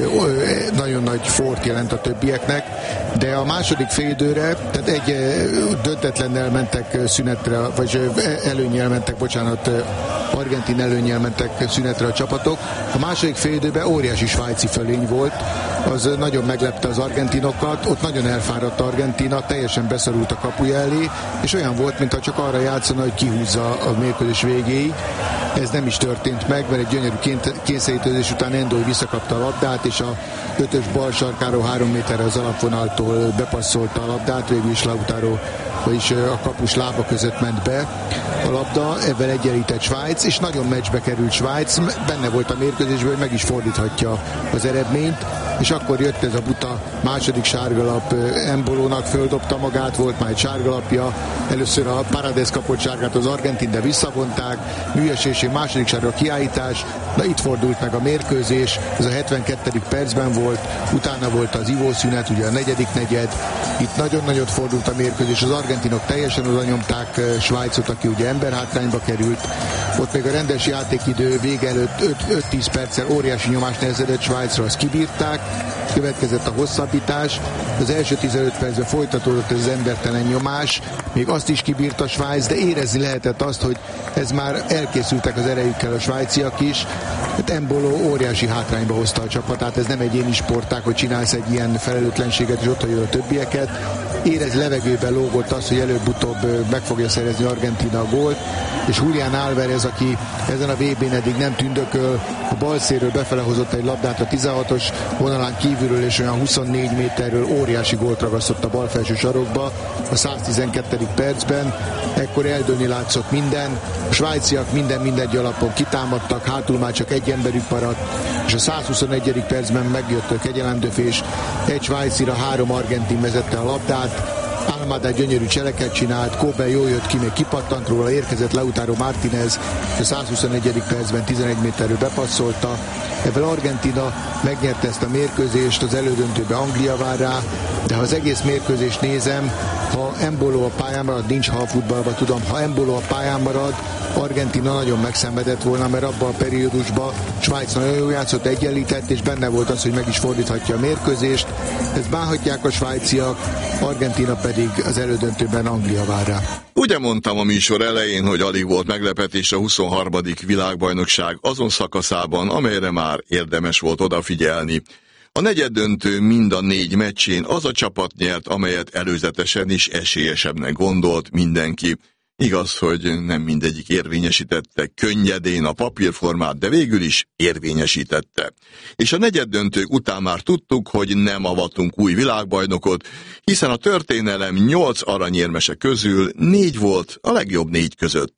nagyon nagy fort jelent a többieknek, de a második félidőre, tehát egy döntetlennel mentek szünetre, vagy előnnyel mentek, bocsánat, argentin előnnyel mentek szünetre a csapatok. A második félidőben óriási svájci fölény volt, az nagyon meglepte az argentinokat, ott nagyon elfáradt Argentína, teljesen beszorult a kapuja elé, és olyan volt, mintha csak arra játszana, hogy kihúzza a mérkőzés végéig. Ez nem is történt meg, mert egy gyönyörű kényszerítőzés után Endói visszakapta a labdát, és a ötös bal sarkáról három méterre az alapvonaltól bepasszolta a labdát, végül is Lautaro, vagyis a kapus lába között ment be a labda, ebben egyenlített Svájc, és nagyon meccsbe került Svájc, benne volt a mérkőzésben, hogy meg is fordíthatja az eredményt, és akkor jött ez a buta második sárgalap Embolónak, földobta magát, volt már egy sárgalapja, először a Paredes kapott sárgát az argentin, de visszavonták, műesésé második sárga kiállítás, de itt fordult meg a mérkőzés, ez a hetvenkettedik percben volt, utána volt az ivószünet, ugye a negyedik negyed, itt nagyon nagyot fordult a mérkőzés, az argentinok teljesen oda nyomták Svájcot, aki ugye emberhátrányba került, ott még a rendes játékidő vége előtt öt-tíz perccel óriási nyomás nehezedett Svájcra, azt kibírták, következett a hosszabbítás, az első tizenöt percben folytatódott ez az embertelen nyomás, még azt is kibírta Svájc, de érezni lehetett azt, hogy ez már elkészültek az erejükkel a svájciak is. Hát Embolo óriási hátrányba hozta a csapatát, ez nem egyéni sportág, hogy csinálsz egy ilyen felelőtlenséget, és ott hagyod a többieket. Érez levegőben lógott az, hogy előbb-utóbb meg fogja szerezni Argentína a gólt, és Julián Álvarez, aki ezen a vé bén eddig nem tündököl, a bal szélről befele hozott egy labdát a tizenhatos vonalán kívülről, és olyan huszonnégy méterről óriási gólt ragasztott a bal felső sarokba a száztizenkettedik percben. Ekkor eldőlni látszott minden, a svájciak minden mindegy alapon kitámadtak, hátul már csak egy emberük maradt, és a százhuszonegyedik percben megjött a kegyelemdöfés, egy svájcira három argentin vezette a labdát, Almada gyönyörű cseleket csinált, Kóbel jól jött ki, még kipattant róla, érkezett Lautaro Martínez, és a százhuszonegyedik percben tizenegy méterről bepasszolta. Ebből Argentína megnyerte ezt a mérkőzést, az elődöntőbe Anglia vár rá, de ha az egész mérkőzést nézem, ha Embolo a pályán marad, nincs ha a futballban, tudom, ha Embolo a pályán marad, Argentína nagyon megszenvedett volna, mert abban a periódusban Svájc nagyon jól játszott, egyenlített, és benne volt az, hogy meg is fordíthatja a mérkőzést. Ezt bánhatják a svájciak, Argentína pedig az elődöntőben Anglia vár rá. Ugye mondtam a műsor elején, hogy alig volt meglepetés a huszonharmadik világbajnokság azon szakaszában, amelyre már érdemes volt odafigyelni. A negyeddöntő mind a négy meccsén az a csapat nyert, amelyet előzetesen is esélyesebbnek gondolt mindenki. Igaz, hogy nem mindegyik érvényesítette könnyedén a papírformát, de végül is érvényesítette. És a negyeddöntők után már tudtuk, hogy nem avatunk új világbajnokot, hiszen a történelem nyolc aranyérmese közül négy volt a legjobb négy között.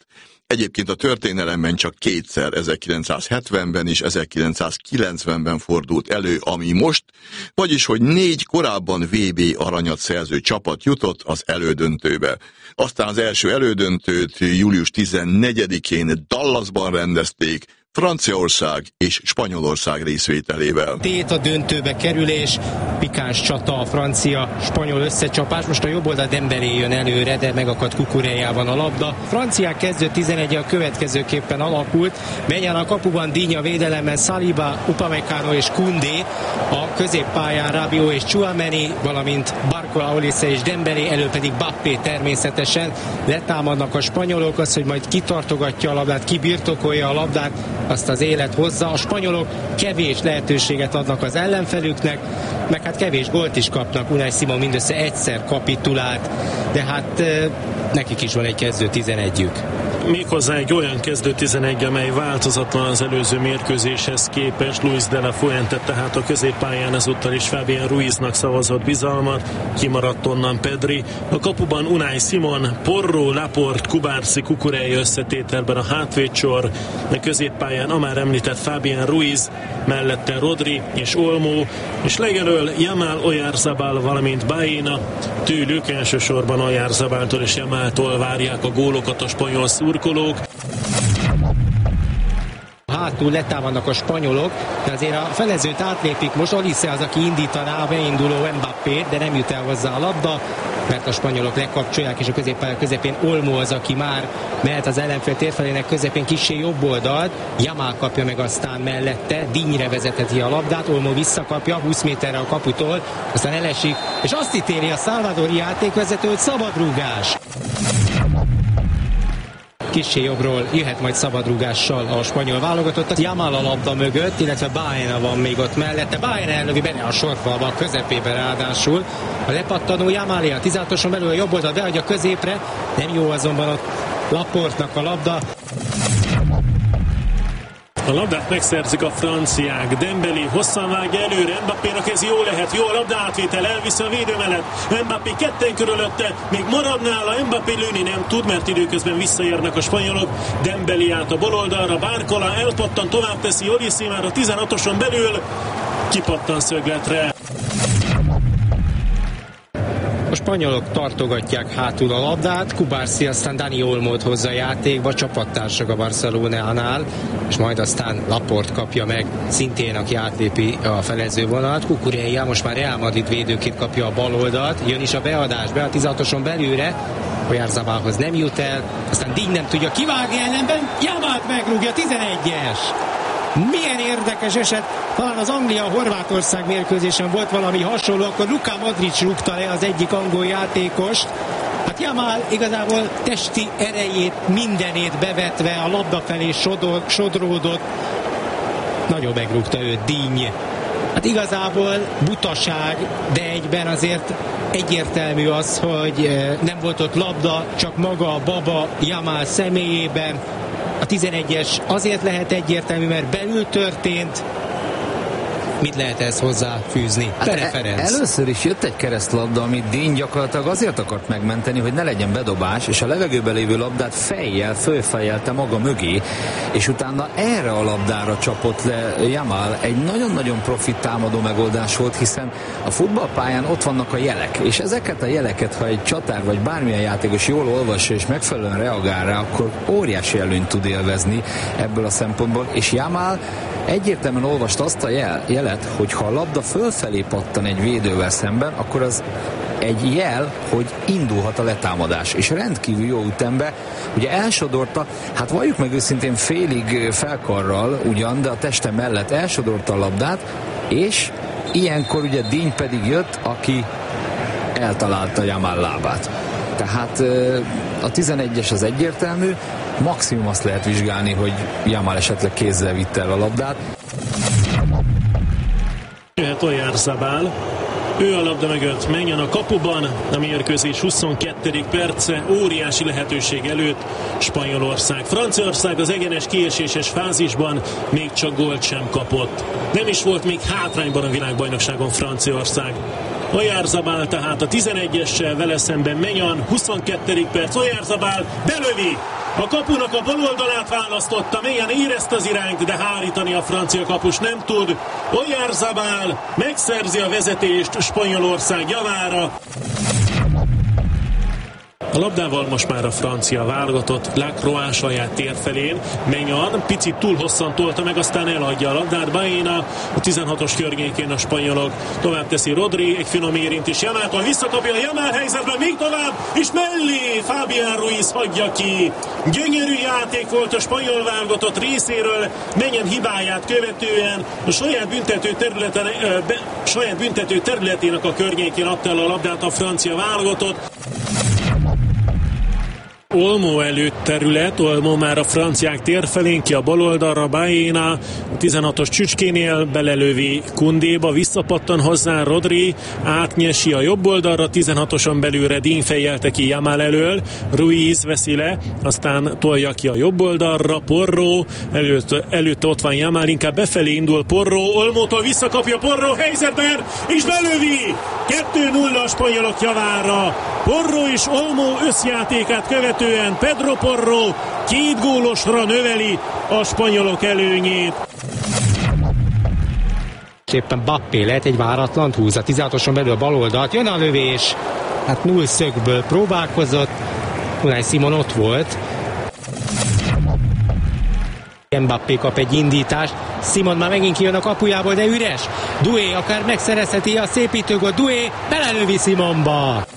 Egyébként a történelemben csak kétszer, ezerkilencszázhetvenben és ezerkilencszázkilencvenben fordult elő, ami most, vagyis hogy négy korábban vé bé aranyat szerző csapat jutott az elődöntőbe. Aztán az első elődöntőt július tizennegyedikén Dallasban rendezték, Franciaország és Spanyolország részvételével. Tét a döntőbe kerülés, pikáns csata, a francia-spanyol összecsapás. Most a jobb oldal Dembélé jön előre, de megakadt Kukurejában a labda. Franciák kezdő tizenegy a következőképpen alakult. Menjen a kapuban Digne, védelemben Saliba, Upamecano és Koundé. A középpályán Rabiot és Tchouaméni, valamint Barcola, Olise és Dembélé, elő pedig Mbappé természetesen. Letámadnak a spanyolok, az, hogy majd kitartogatja a labdát, kibirtokolja a labdát, azt az élet hozza. A spanyolok kevés lehetőséget adnak az ellenfelüknek, meg hát kevés gólt is kapnak. Unai Simon mindössze egyszer kapitulált, de hát nekik is van egy kezdő tizenegyük. Méghozzá egy olyan kezdő tizenegy, amely változatlan az előző mérkőzéshez képest. Luis de la Fuente tehát a középpályán ezúttal is Fabián Ruiznak szavazott bizalmat, kimaradt onnan Pedri. A kapuban Unai Simon, Porro, Laporte, Kubarsi, Kukureja összetételben a hátvédsor, a középpályán a már említett Fabián Ruiz, mellette Rodri és Olmo, és legelől Yamal, Oyarzabal, valamint Baena. Tőlük elsősorban Oyarzabaltól és Yamaltól várják a gólokat a spanyol szurkolók. Hátul letámadnak a spanyolok, de azért a felezőt átlépik. Most Olise az, aki indítaná a beinduló Mbappét, de nem jut el hozzá a labda, mert a spanyolok lekapcsolják, és a középpálya közepén Olmo az, aki már mehet az ellenfél térfelének közepén kissé jobb oldalt. Yamal kapja meg aztán mellette, Digne vezetheti a labdát, Olmo visszakapja húsz méterre a kaputól, aztán elesik, és azt ítéli a salvadori játékvezető, hogy szabadrúgás. Kissé jobbról jöhet majd szabadrúgással a spanyol válogatottak. Yamal a labda mögött, illetve Baena van még ott mellette. Baena elövi benne a sorfalba, a közepébe ráadásul. A lepattanó Yamalé a tizenhatoson belül a jobb oldal beadja középre. Nem jó azonban ott Laportnak a labda. A labdát megszerzik a franciák. Dembélé hosszan vágja előre, Mbappénak ez jó lehet, jó a labda átvétel, elviszi a védő mellett. Mbappé ketten körülötte, még marad nála, Mbappé lőni nem tud, mert időközben visszaérnek a spanyolok. Dembélé át a baloldalra, Barcola elpattan, tovább teszi Olise már a tizenhatoson belül, kipattan szögletre. A spanyolok tartogatják hátul a labdát, Kubarsi aztán Dani Olmót hozza a játékba, csapattársak a Barcelonánál, és majd aztán Laporte kapja meg, szintén aki átlépi a felező vonalat. Kukureja most már Real Madrid védőként kapja a bal oldalt, jön is a beadás, be a tizenhatoson belülre, Oyarzabalhoz nem jut el, aztán Digne nem tudja kivágni ellenben, Yamalt megrúgja, tizenegyes. Milyen érdekes eset, talán az Anglia-Horvátország mérkőzésen volt valami hasonló, akkor Luka Modric rúgta le az egyik angol játékost. Hát Yamal igazából testi erejét, mindenét bevetve a labda felé sodor, sodródott. Nagyon megrúgta őt Digne. Hát igazából butaság, de egyben azért egyértelmű az, hogy nem volt ott labda, csak maga a baba Yamal személyében. A tizenegyes azért lehet egyértelmű, mert belül történt. Mit lehet ezt hozzáfűzni? Hát e- először is jött egy keresztlabda, amit Digne gyakorlatilag azért akart megmenteni, hogy ne legyen bedobás, és a levegőben lévő labdát fejjel fölfejelte maga mögé, és utána erre a labdára csapott le Yamal. Egy nagyon-nagyon profit támadó megoldás volt, hiszen a futballpályán ott vannak a jelek, és ezeket a jeleket, ha egy csatár vagy bármilyen játékos jól olvassa és megfelelően reagál rá, akkor óriási előnyt tud élvezni ebből a szempontból, és Yamal egyértelműen olvasta azt a jel, jelet, hogy ha a labda fölfelé pattan egy védővel szemben, akkor az egy jel, hogy indulhat a letámadás. És rendkívül jó ütembe, ugye elsodorta, hát valljuk meg őszintén félig felkarral ugyan, de a teste mellett elsodorta a labdát, és ilyenkor ugye Digne pedig jött, aki eltalálta Yamal lábát. Tehát a tizenegyes az egyértelmű, maximum azt lehet vizsgálni, hogy Yamal esetleg kézzel vitte el a labdát. Jöhet Oyarzabal, ő a labda mögött, menjen a kapuban, a mérkőzés huszonkettedik perce, óriási lehetőség előtt Spanyolország. Franciaország az egyenes kieséses fázisban még csak gólt sem kapott. Nem is volt még hátrányban a világbajnokságon Franciaország. Oyarzabal tehát a tizenegyessel, vele szemben Menyan, huszonkettedik perc, Oyarzabal belövi, A kapunak a bal oldalát választotta, mélyen érezte az irányt, de hárítani a francia kapus nem tud. Oyarzabal megszerzi a vezetést Spanyolország javára. A labdával most már a francia válogatott Lacroix saját tér felén. Menyan picit túl hosszan tolta meg, aztán eladja a labdát. Baena a tizenhatos környékén a spanyolok. Tovább teszi Rodri, egy finom érintés Jamáltól, visszakapja a Jamál helyzetben, még tovább, és mellé Fabián Ruiz hagyja ki. Gyönyörű játék volt a spanyol válogatott részéről, Menyan hibáját követően a saját büntető területen, be, saját büntető területének a környékén adta el a labdát a francia válogatott. Olmo előtt terület, Olmo már a franciák tér felén, ki a bal oldalra, Baena a tizenhatos Csücskénél belelövi Kundéba, visszapattan hozzá Rodri, átnyesi a jobb oldalra, tizenhatoson belülre Dín fejelte ki Yamal elől, Ruiz veszi le, aztán tolja ki a jobb oldalra, Porro, előtt, előtt ott van Yamal, inkább befelé indul Porro, Olmótól visszakapja Porro helyzetben, és belövi! kettő nulla a spanyolok javára. Porro és Olmo összjátékát követően Pedro Porro két gólosra növeli a spanyolok előnyét. Éppen Bappé lehet egy váratlan húz a tizenhatoson belül a bal oldalt, jön a lövés, hát null szögből próbálkozott, Unai Simon ott volt. Mbappé kap egy indítást, Simon már megint kijön a kapujából, de üres. Doué akár megszerezheti a szépítőgót, Doué belelövi Simonba.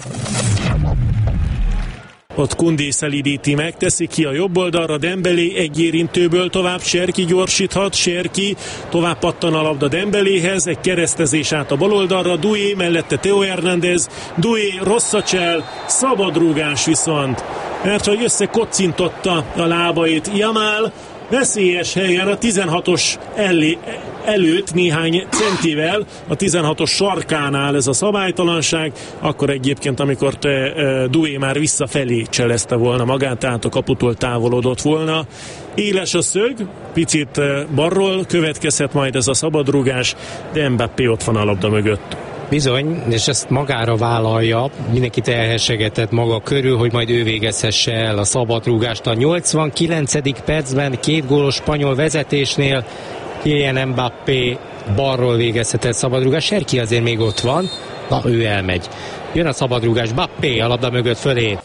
Ott Koundé szelídíti meg, teszi ki a jobb oldalra, Dembélé egy érintőből tovább, Serki gyorsíthat, Serki tovább pattan a labda Dembeléhez, egy keresztezés át a bal oldalra, Doué mellette Theo Hernández, Doué rosszat csel, szabadrúgás viszont, mert hogy összekocintotta a lábait Yamal, veszélyes helyen a tizenhatos elé, előtt néhány centivel, a tizenhatos sarkánál ez a szabálytalanság, akkor egyébként, amikor te e, Doué már visszafelé cselezte volna magát, tehát a kaputól távolodott volna. Éles a szög, picit e, balról következhet majd ez a szabadrúgás, de Mbappé ott van a labda mögött. Bizony, és ezt magára vállalja, mindenkit elhessegetett maga körül, hogy majd ő végezhesse el a szabadrúgást. A nyolcvankilencedik percben két gólos spanyol vezetésnél Kylian Mbappé balról végezhetett szabadrúgás, Serki azért még ott van, na ő elmegy. Jön a szabadrúgás, Mbappé a labda mögött fölé.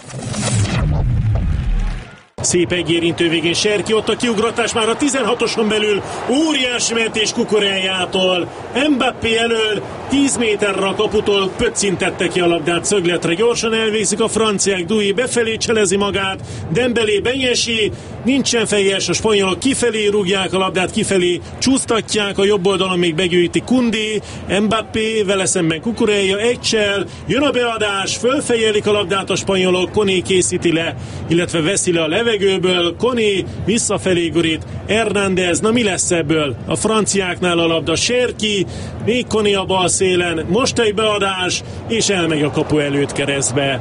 Szép egyérintő végén Serki, ott a kiugratás már a tizenhatoson belül, óriási mentés Kukureljától, Mbappé elől, tíz méterre a kaputól pöccintette ki a labdát szögletre, gyorsan elvészik a franciák, Doué befelé cselezi magát, Dembélé benyesi, nincsen fejes, a spanyolok kifelé rúgják a labdát, kifelé csúsztatják, a jobb oldalon még begyűjti Koundé, Mbappé, vele szemben Kukurelja, egy csel, jön a beadás, fölfejelik a labdát a spanyolok, Koné készíti le, illetve veszi le a levegőből, Koné visszafelé gurít, Hernández, na mi lesz ebből? A franciáknál a labda, Serki, még Koné a bal szélen, most egy beadás, és elmegy a kapu előtt keresztbe.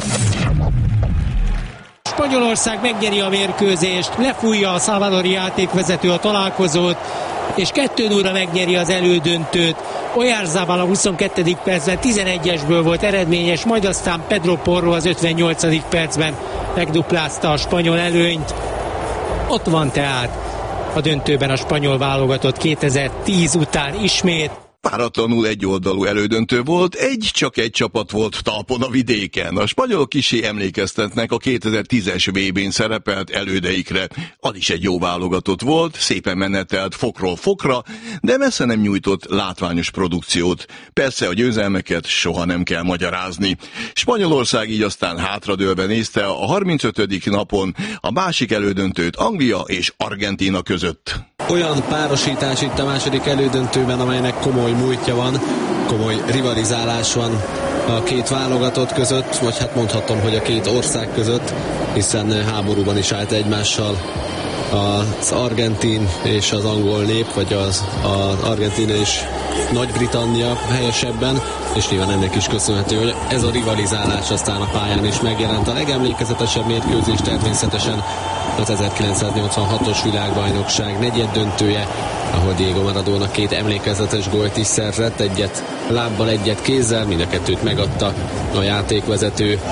Spanyolország megnyeri a mérkőzést, lefújja a salvadori játékvezető a találkozót, és kettő nullra megnyeri az elődöntőt. Oyarzabal a huszonkettedik percben tizenegyesből volt eredményes, majd aztán Pedro Porro az ötvennyolcadik percben megduplázta a spanyol előnyt. Ott van tehát a döntőben a spanyol válogatott kétezer-tíz után ismét. Páratlanul egyoldalú elődöntő volt, egy csak egy csapat volt talpon a vidéken. A spanyolok kissé emlékeztetnek a kétezer-tízes vé bén szerepelt elődeikre. Az is egy jó válogatott volt, szépen menetelt fokról fokra, de messze nem nyújtott látványos produkciót. Persze a győzelmeket soha nem kell magyarázni. Spanyolország így aztán hátradőlve nézte a harmincötödik napon a másik elődöntőt Anglia és Argentína között. Olyan párosítás itt a második elődöntőben, amelynek komoly múltja van, komoly rivalizálás van a két válogatott között, vagy hát mondhatom, hogy a két ország között, hiszen háborúban is állt egymással az argentin és az angol nép, vagy az, az Argentína és Nagy-Britannia helyesebben, és nyilván ennek is köszönhető, hogy ez a rivalizálás aztán a pályán is megjelent. A legemlékezetesebb mérkőzés természetesen az ezerkilencszáznyolcvanhatos világbajnokság negyeddöntője, ahol Diego Maradona két emlékezetes gólt is szerzett, egyet lábbal, egyet kézzel, mind a kettőt megadta a játékvezető.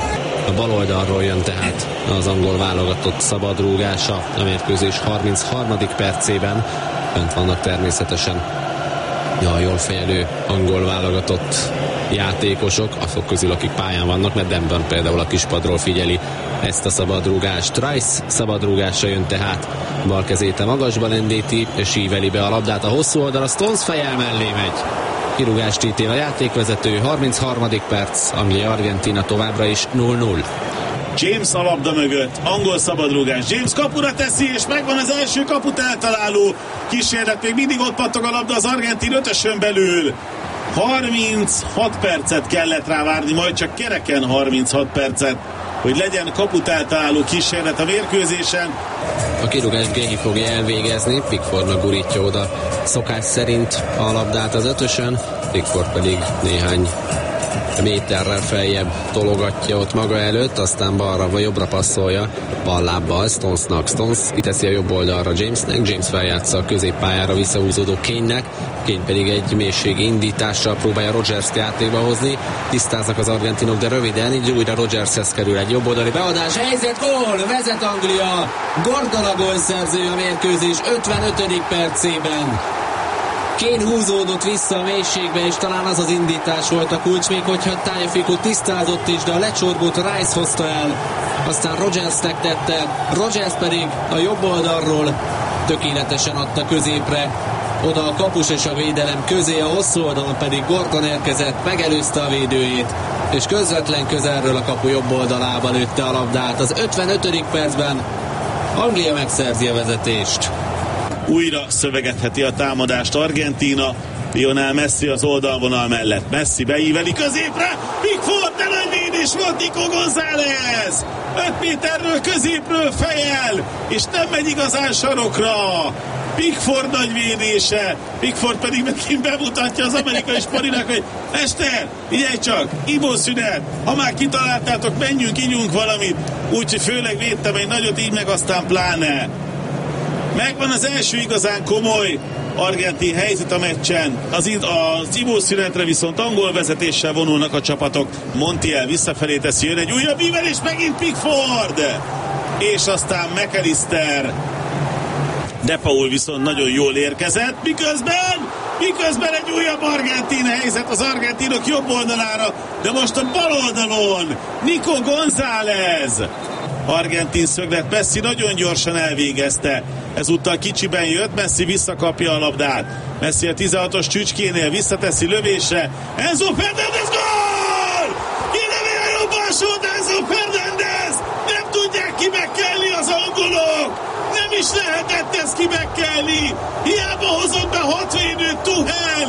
A bal oldalról jön tehát az angol válogatott szabadrúgása a mérkőzés harmincharmadik percében. Önt vannak természetesen a jól fejelő angol válogatott játékosok, azok közül, akik pályán vannak, mert Denben például a kispadról figyeli ezt a szabadrúgást. Rice szabadrúgása jön tehát, bal kezét a magasba lendíti, és íveli be a labdát a hosszú oldal, a Stones fejel mellé megy. Kirúgást ítél a játékvezető, harmincharmadik perc, Anglia-Argentína továbbra is null null. James a labda mögött, angol szabadrúgás, James kapura teszi, és megvan az első kaput eltaláló kísérlet, még mindig ott pattog a labda az argentin ötösön belül. harminchat percet kellett rá várni, majd csak kereken harminchat percet, hogy legyen kaput eltaláló kísérlet a mérkőzésen. A kirúgást Gehi fogja elvégezni, Pickfordnak gurítja oda szokás szerint a labdát az ötösön, Pickford pedig néhány méterrel feljebb tologatja ott maga előtt, aztán balra vagy jobbra passzolja bal lábbal Stonesnak. Stones kiteszi a jobb oldalra Jamesnek, James feljátsza a középpályára visszahúzódó Kane-nek, Kane pedig egy mélységi indítással próbálja Rodgers-t játékba hozni, tisztáznak az argentinok, de röviden, így újra Rodgershez kerül egy jobb oldali beadás, helyzet, gól, vezet Anglia, Gordon a gólszerző a mérkőzés ötvenötödik percében. Kane húzódott vissza a mélységbe, és talán az az indítás volt a kulcs, még hogyha Tagliafico tisztázott is, de a lecsorbót Rice hozta el, aztán Rodgersnek tette, Rodgers pedig a jobb oldalról tökéletesen adta középre, oda a kapus és a védelem közé, a hosszú oldalon pedig Gordon érkezett, megelőzte a védőjét, és közvetlen közelről a kapu jobb oldalába lőtte a labdát. Az ötvenötödik percben Anglia megszerzi a vezetést. Újra szövegetheti a támadást Argentína, Lionel Messi az oldalvonal mellett. Messi beíveli középre, Pickford, de nagy védés volt Nico González! öt méterről középről fejel, és nem megy igazán sarokra. Pickford nagy védése, Pickford pedig megint bemutatja az amerikai sporinak, hogy Mester, figyelj csak, ivószünet, ha már kitaláltátok, menjünk, ígyunk valamit, úgyhogy főleg védtem egy nagyot, így meg aztán pláne. Megvan az első igazán komoly argentin helyzet a meccsen. Az, az ivószünetre viszont angol vezetéssel vonulnak a csapatok. Montiel visszafelé teszi, jön egy újabb ível, és megint Pickford! És aztán McAllister. De Paul viszont nagyon jól érkezett, miközben, miközben egy újabb argentin helyzet az argentinok jobb oldalára, de most a bal oldalon Nico González. Argentin szöglet, Messi nagyon gyorsan elvégezte. Ezúttal kicsiben jött, Messi visszakapja a labdát. Messi a tizenhatos Csücskénél visszateszi lövésre. Enzo Fernández, gól! Kilövi a jobb alsót, Enzo Fernández! Nem tudják kibekkelni az angolok! Nem is lehetett ezt kibekkelni! Hiába hozott be hat védőt Tuchel!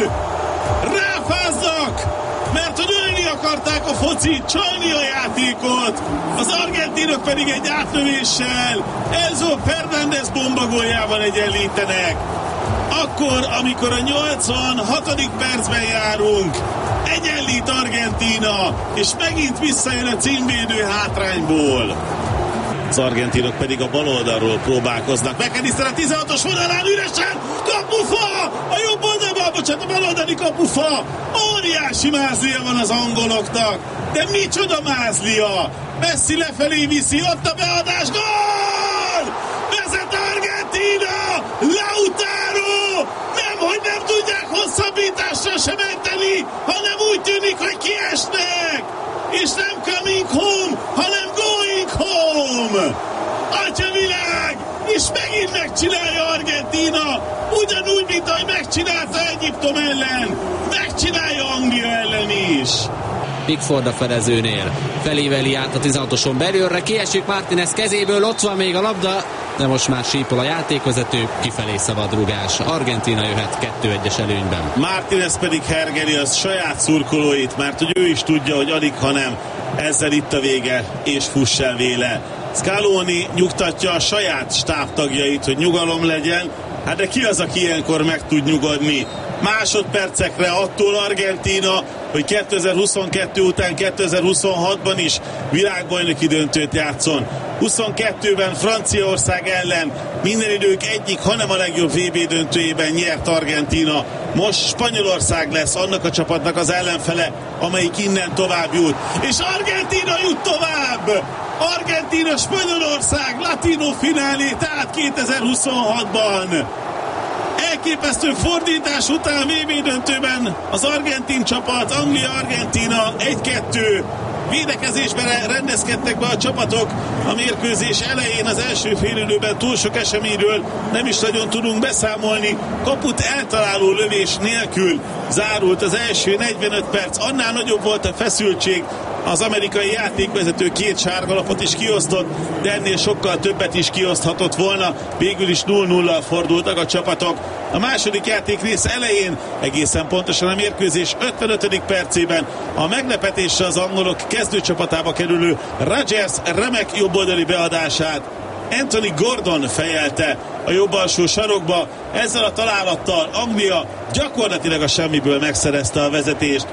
Ráfáznak! Mert hogy ölni akarták a focit, csalni a játékot, az argentinok pedig egy átlövéssel Enzo Fernández bombagóljával egyenlítenek. Akkor, amikor a nyolcvanhatodik percben járunk, egyenlít Argentína, és megint visszajön a címvédő hátrányból. Az argentinok pedig a bal oldalról próbálkoznak. McAllister a tizenhatos vonalán üresen, kapufa! A jobb oldalban, bocsánat, a bal oldali kapufa! Óriási mázlia van az angoloknak, de micsoda mázlia! Messi lefelé viszi, ott a beadás, gól! Vezet Argentína! Lautaro! Nem, hogy nem tudják hosszabbításra sem menteni, hanem úgy tűnik, hogy kiesnek! És nem coming home, hanem going home! Atyavilág! És megint megcsinálja Argentína, ugyanúgy, mint ahogy megcsinálta Egyiptom ellen, megcsinálja Anglia ellen is. Pickford a felezőnél felíveli át a tizenhatoson belőlre, kiesik Martinez kezéből, ott van még a labda, de most már sípol a játékvezető, kifelé szabadrugás. Argentína jöhet kettő egyes előnyben. Martinez pedig hergeli az saját szurkolóit, mert hogy ő is tudja, hogy alig, hanem ezzel itt a vége, és fuss el véle. Scaloni nyugtatja a saját stábtagjait, hogy nyugalom legyen, hát de ki az, aki ilyenkor meg tud nyugodni? másodpercekre attól Argentína, hogy kétezer-huszonkettő után kétezer-huszonhatban is világbajnoki döntőt játszon. huszonkettőben Franciaország ellen minden idők egyik, hanem a legjobb vé bé döntőjében nyert Argentína. Most Spanyolország lesz annak a csapatnak az ellenfele, amelyik innen tovább jut. És Argentína jut tovább! Argentína, Spanyolország, Latino finálé, tehát kétezer-huszonhatban. Elképesztő fordítás után vé bé döntőben az argentin csapat, Anglia-Argentína egy-kettő. Védekezésben rendezkedtek be a csapatok a mérkőzés elején, az első félidőben túl sok eseményről nem is nagyon tudunk beszámolni. Kaput eltaláló lövés nélkül zárult az első negyvenöt perc, annál nagyobb volt a feszültség. Az amerikai játékvezető két sárgalapot is kiosztott, de ennél sokkal többet is kioszthatott volna. Végül is nulla nullal fordultak a csapatok. A második játékrész elején, egészen pontosan a mérkőzés ötvenötödik percében a meglepetésre az angolok kezdőcsapatába kerülő Rodgers remek jobboldali beadását Anthony Gordon fejelte a jobb alsó sarokba. Ezzel a találattal Anglia gyakorlatilag a semmiből megszerezte a vezetést.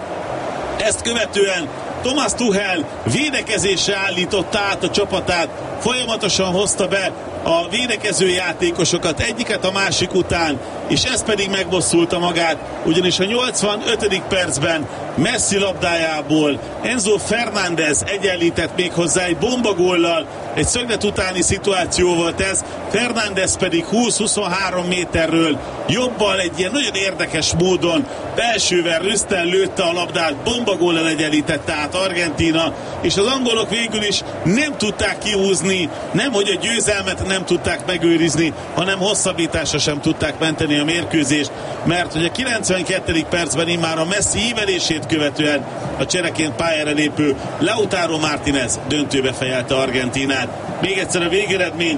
Ezt követően Thomas Tuchel védekezésre állította át a csapatát, folyamatosan hozta be a védekező játékosokat egyiket a másik után, és ez pedig megbosszulta magát, ugyanis a nyolcvanötödik percben Messi labdájából Enzo Fernández egyenlített még hozzá egy bombagóllal, egy szöglet utáni szituáció volt ez, Fernández pedig húsz-huszonhárom méterről jobbal egy ilyen nagyon érdekes módon belsővel rüszten lőtte a labdát, bombagóllal egyenlítette át Argentína, és az angolok végül is nem tudták kihúzni, nem hogy a győzelmet nem tudták megőrizni, hanem hosszabbításra sem tudták menteni a mérkőzést, mert hogy a kilencvenkettedik percben immár a Messi ívelését követően a csereként pályára lépő Lautaro Martínez döntőbe fejelte Argentínát. Még egyszer a végeredmény: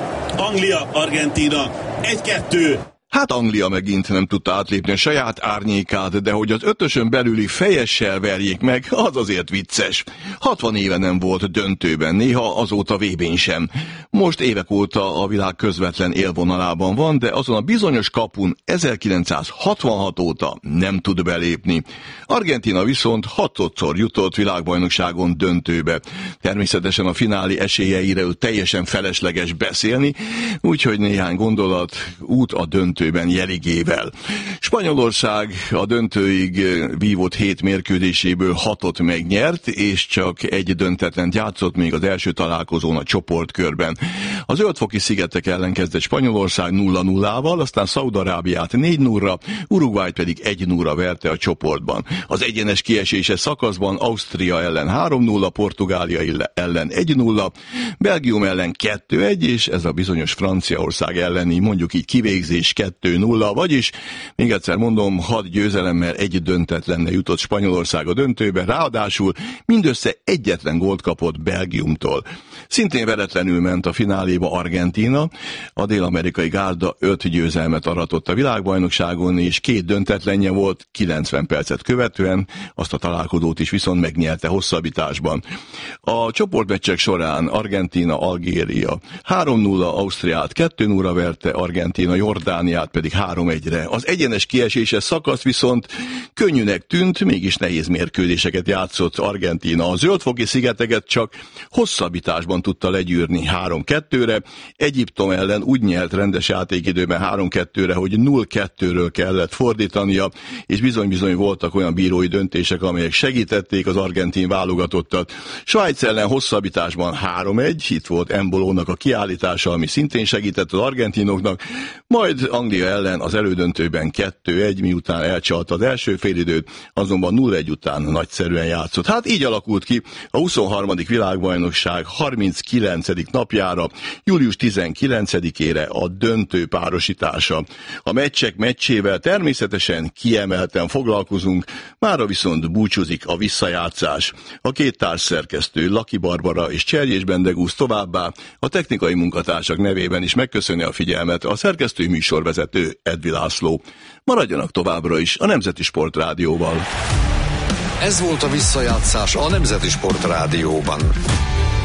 Anglia-Argentína egy-kettő. Hát Anglia megint nem tudta átlépni a saját árnyékát, de hogy az ötösön belüli fejessel verjék meg, az azért vicces. hatvan éve nem volt döntőben, néha azóta vé bén sem. Most évek óta a világ közvetlen élvonalában van, de azon a bizonyos kapun ezerkilencszázhatvanhat óta nem tud belépni. Argentína viszont hatodszor jutott világbajnokságon döntőbe. Természetesen a finálé esélyeiről teljesen felesleges beszélni, úgyhogy néhány gondolat út a döntő jeligével. Spanyolország a döntőig vívott hét mérkőzéséből hatot megnyert, és csak egy döntetlent játszott még az első találkozón a csoportkörben. A Zöld-foki szigetek ellen kezdett Spanyolország nulla nullával, aztán Szaúd-Arábiát négy nullra, Uruguayt pedig egy nullra verte a csoportban. Az egyenes kieséses szakaszban Ausztria ellen három nulla, Portugália ellen egy nulla, Belgium ellen kettő egy, és ez a bizonyos Franciaország elleni, mondjuk így kivégzés kettő nulla, vagyis még egyszer mondom, hat győzelemmel egy döntetlenne jutott Spanyolország a döntőbe, ráadásul mindössze egyetlen gólt kapott Belgiumtól. Szintén veretlenül ment a fináléba Argentína, a dél-amerikai gárda öt győzelmet aratott a világbajnokságon, és két döntetlenje volt kilencven percet követően, azt a találkozót is viszont megnyerte hosszabbításban. A csoportmeccsek során Argentína, Algéria három nulla, Ausztriát kettő nullra verte, Argentína, Jordániát pedig három egyre. Az egyenes kieséses szakasz viszont könnyűnek tűnt, mégis nehéz mérkőzéseket játszott Argentína. A Zöld-foki szigeteket csak hosszabbításban tudta legyűrni három kettőre, Egyiptom ellen úgy nyert rendes játékidőben három kettőre, hogy nulla kettőről kellett fordítania, és bizony-bizony voltak olyan bírói döntések, amelyek segítették az argentin válogatottat. Svájc ellen hosszabbításban három egy, itt volt Embolónak a kiállítása, ami szintén segített az argentinoknak, majd Anglia ellen az elődöntőben kettő egy, miután elcsalta az első félidőt, azonban nulla egy után nagyszerűen játszott. Hát így alakult ki a huszonharmadik világbajnokság harminckilencedik napjára, július tizenkilencedikére a döntő párosítása. A meccsek meccsével természetesen kiemelten foglalkozunk, mára viszont búcsúzik a visszajátszás. A két társszerkesztő, Laki Barbara és Cserjés Bendegusz, továbbá a technikai munkatársak nevében is megköszöni a figyelmet a szerkesztő műsorvezető Edvi László. Maradjanak továbbra is a Nemzeti Sport Rádióval. Ez volt a visszajátszás a Nemzeti Sport Rádióban.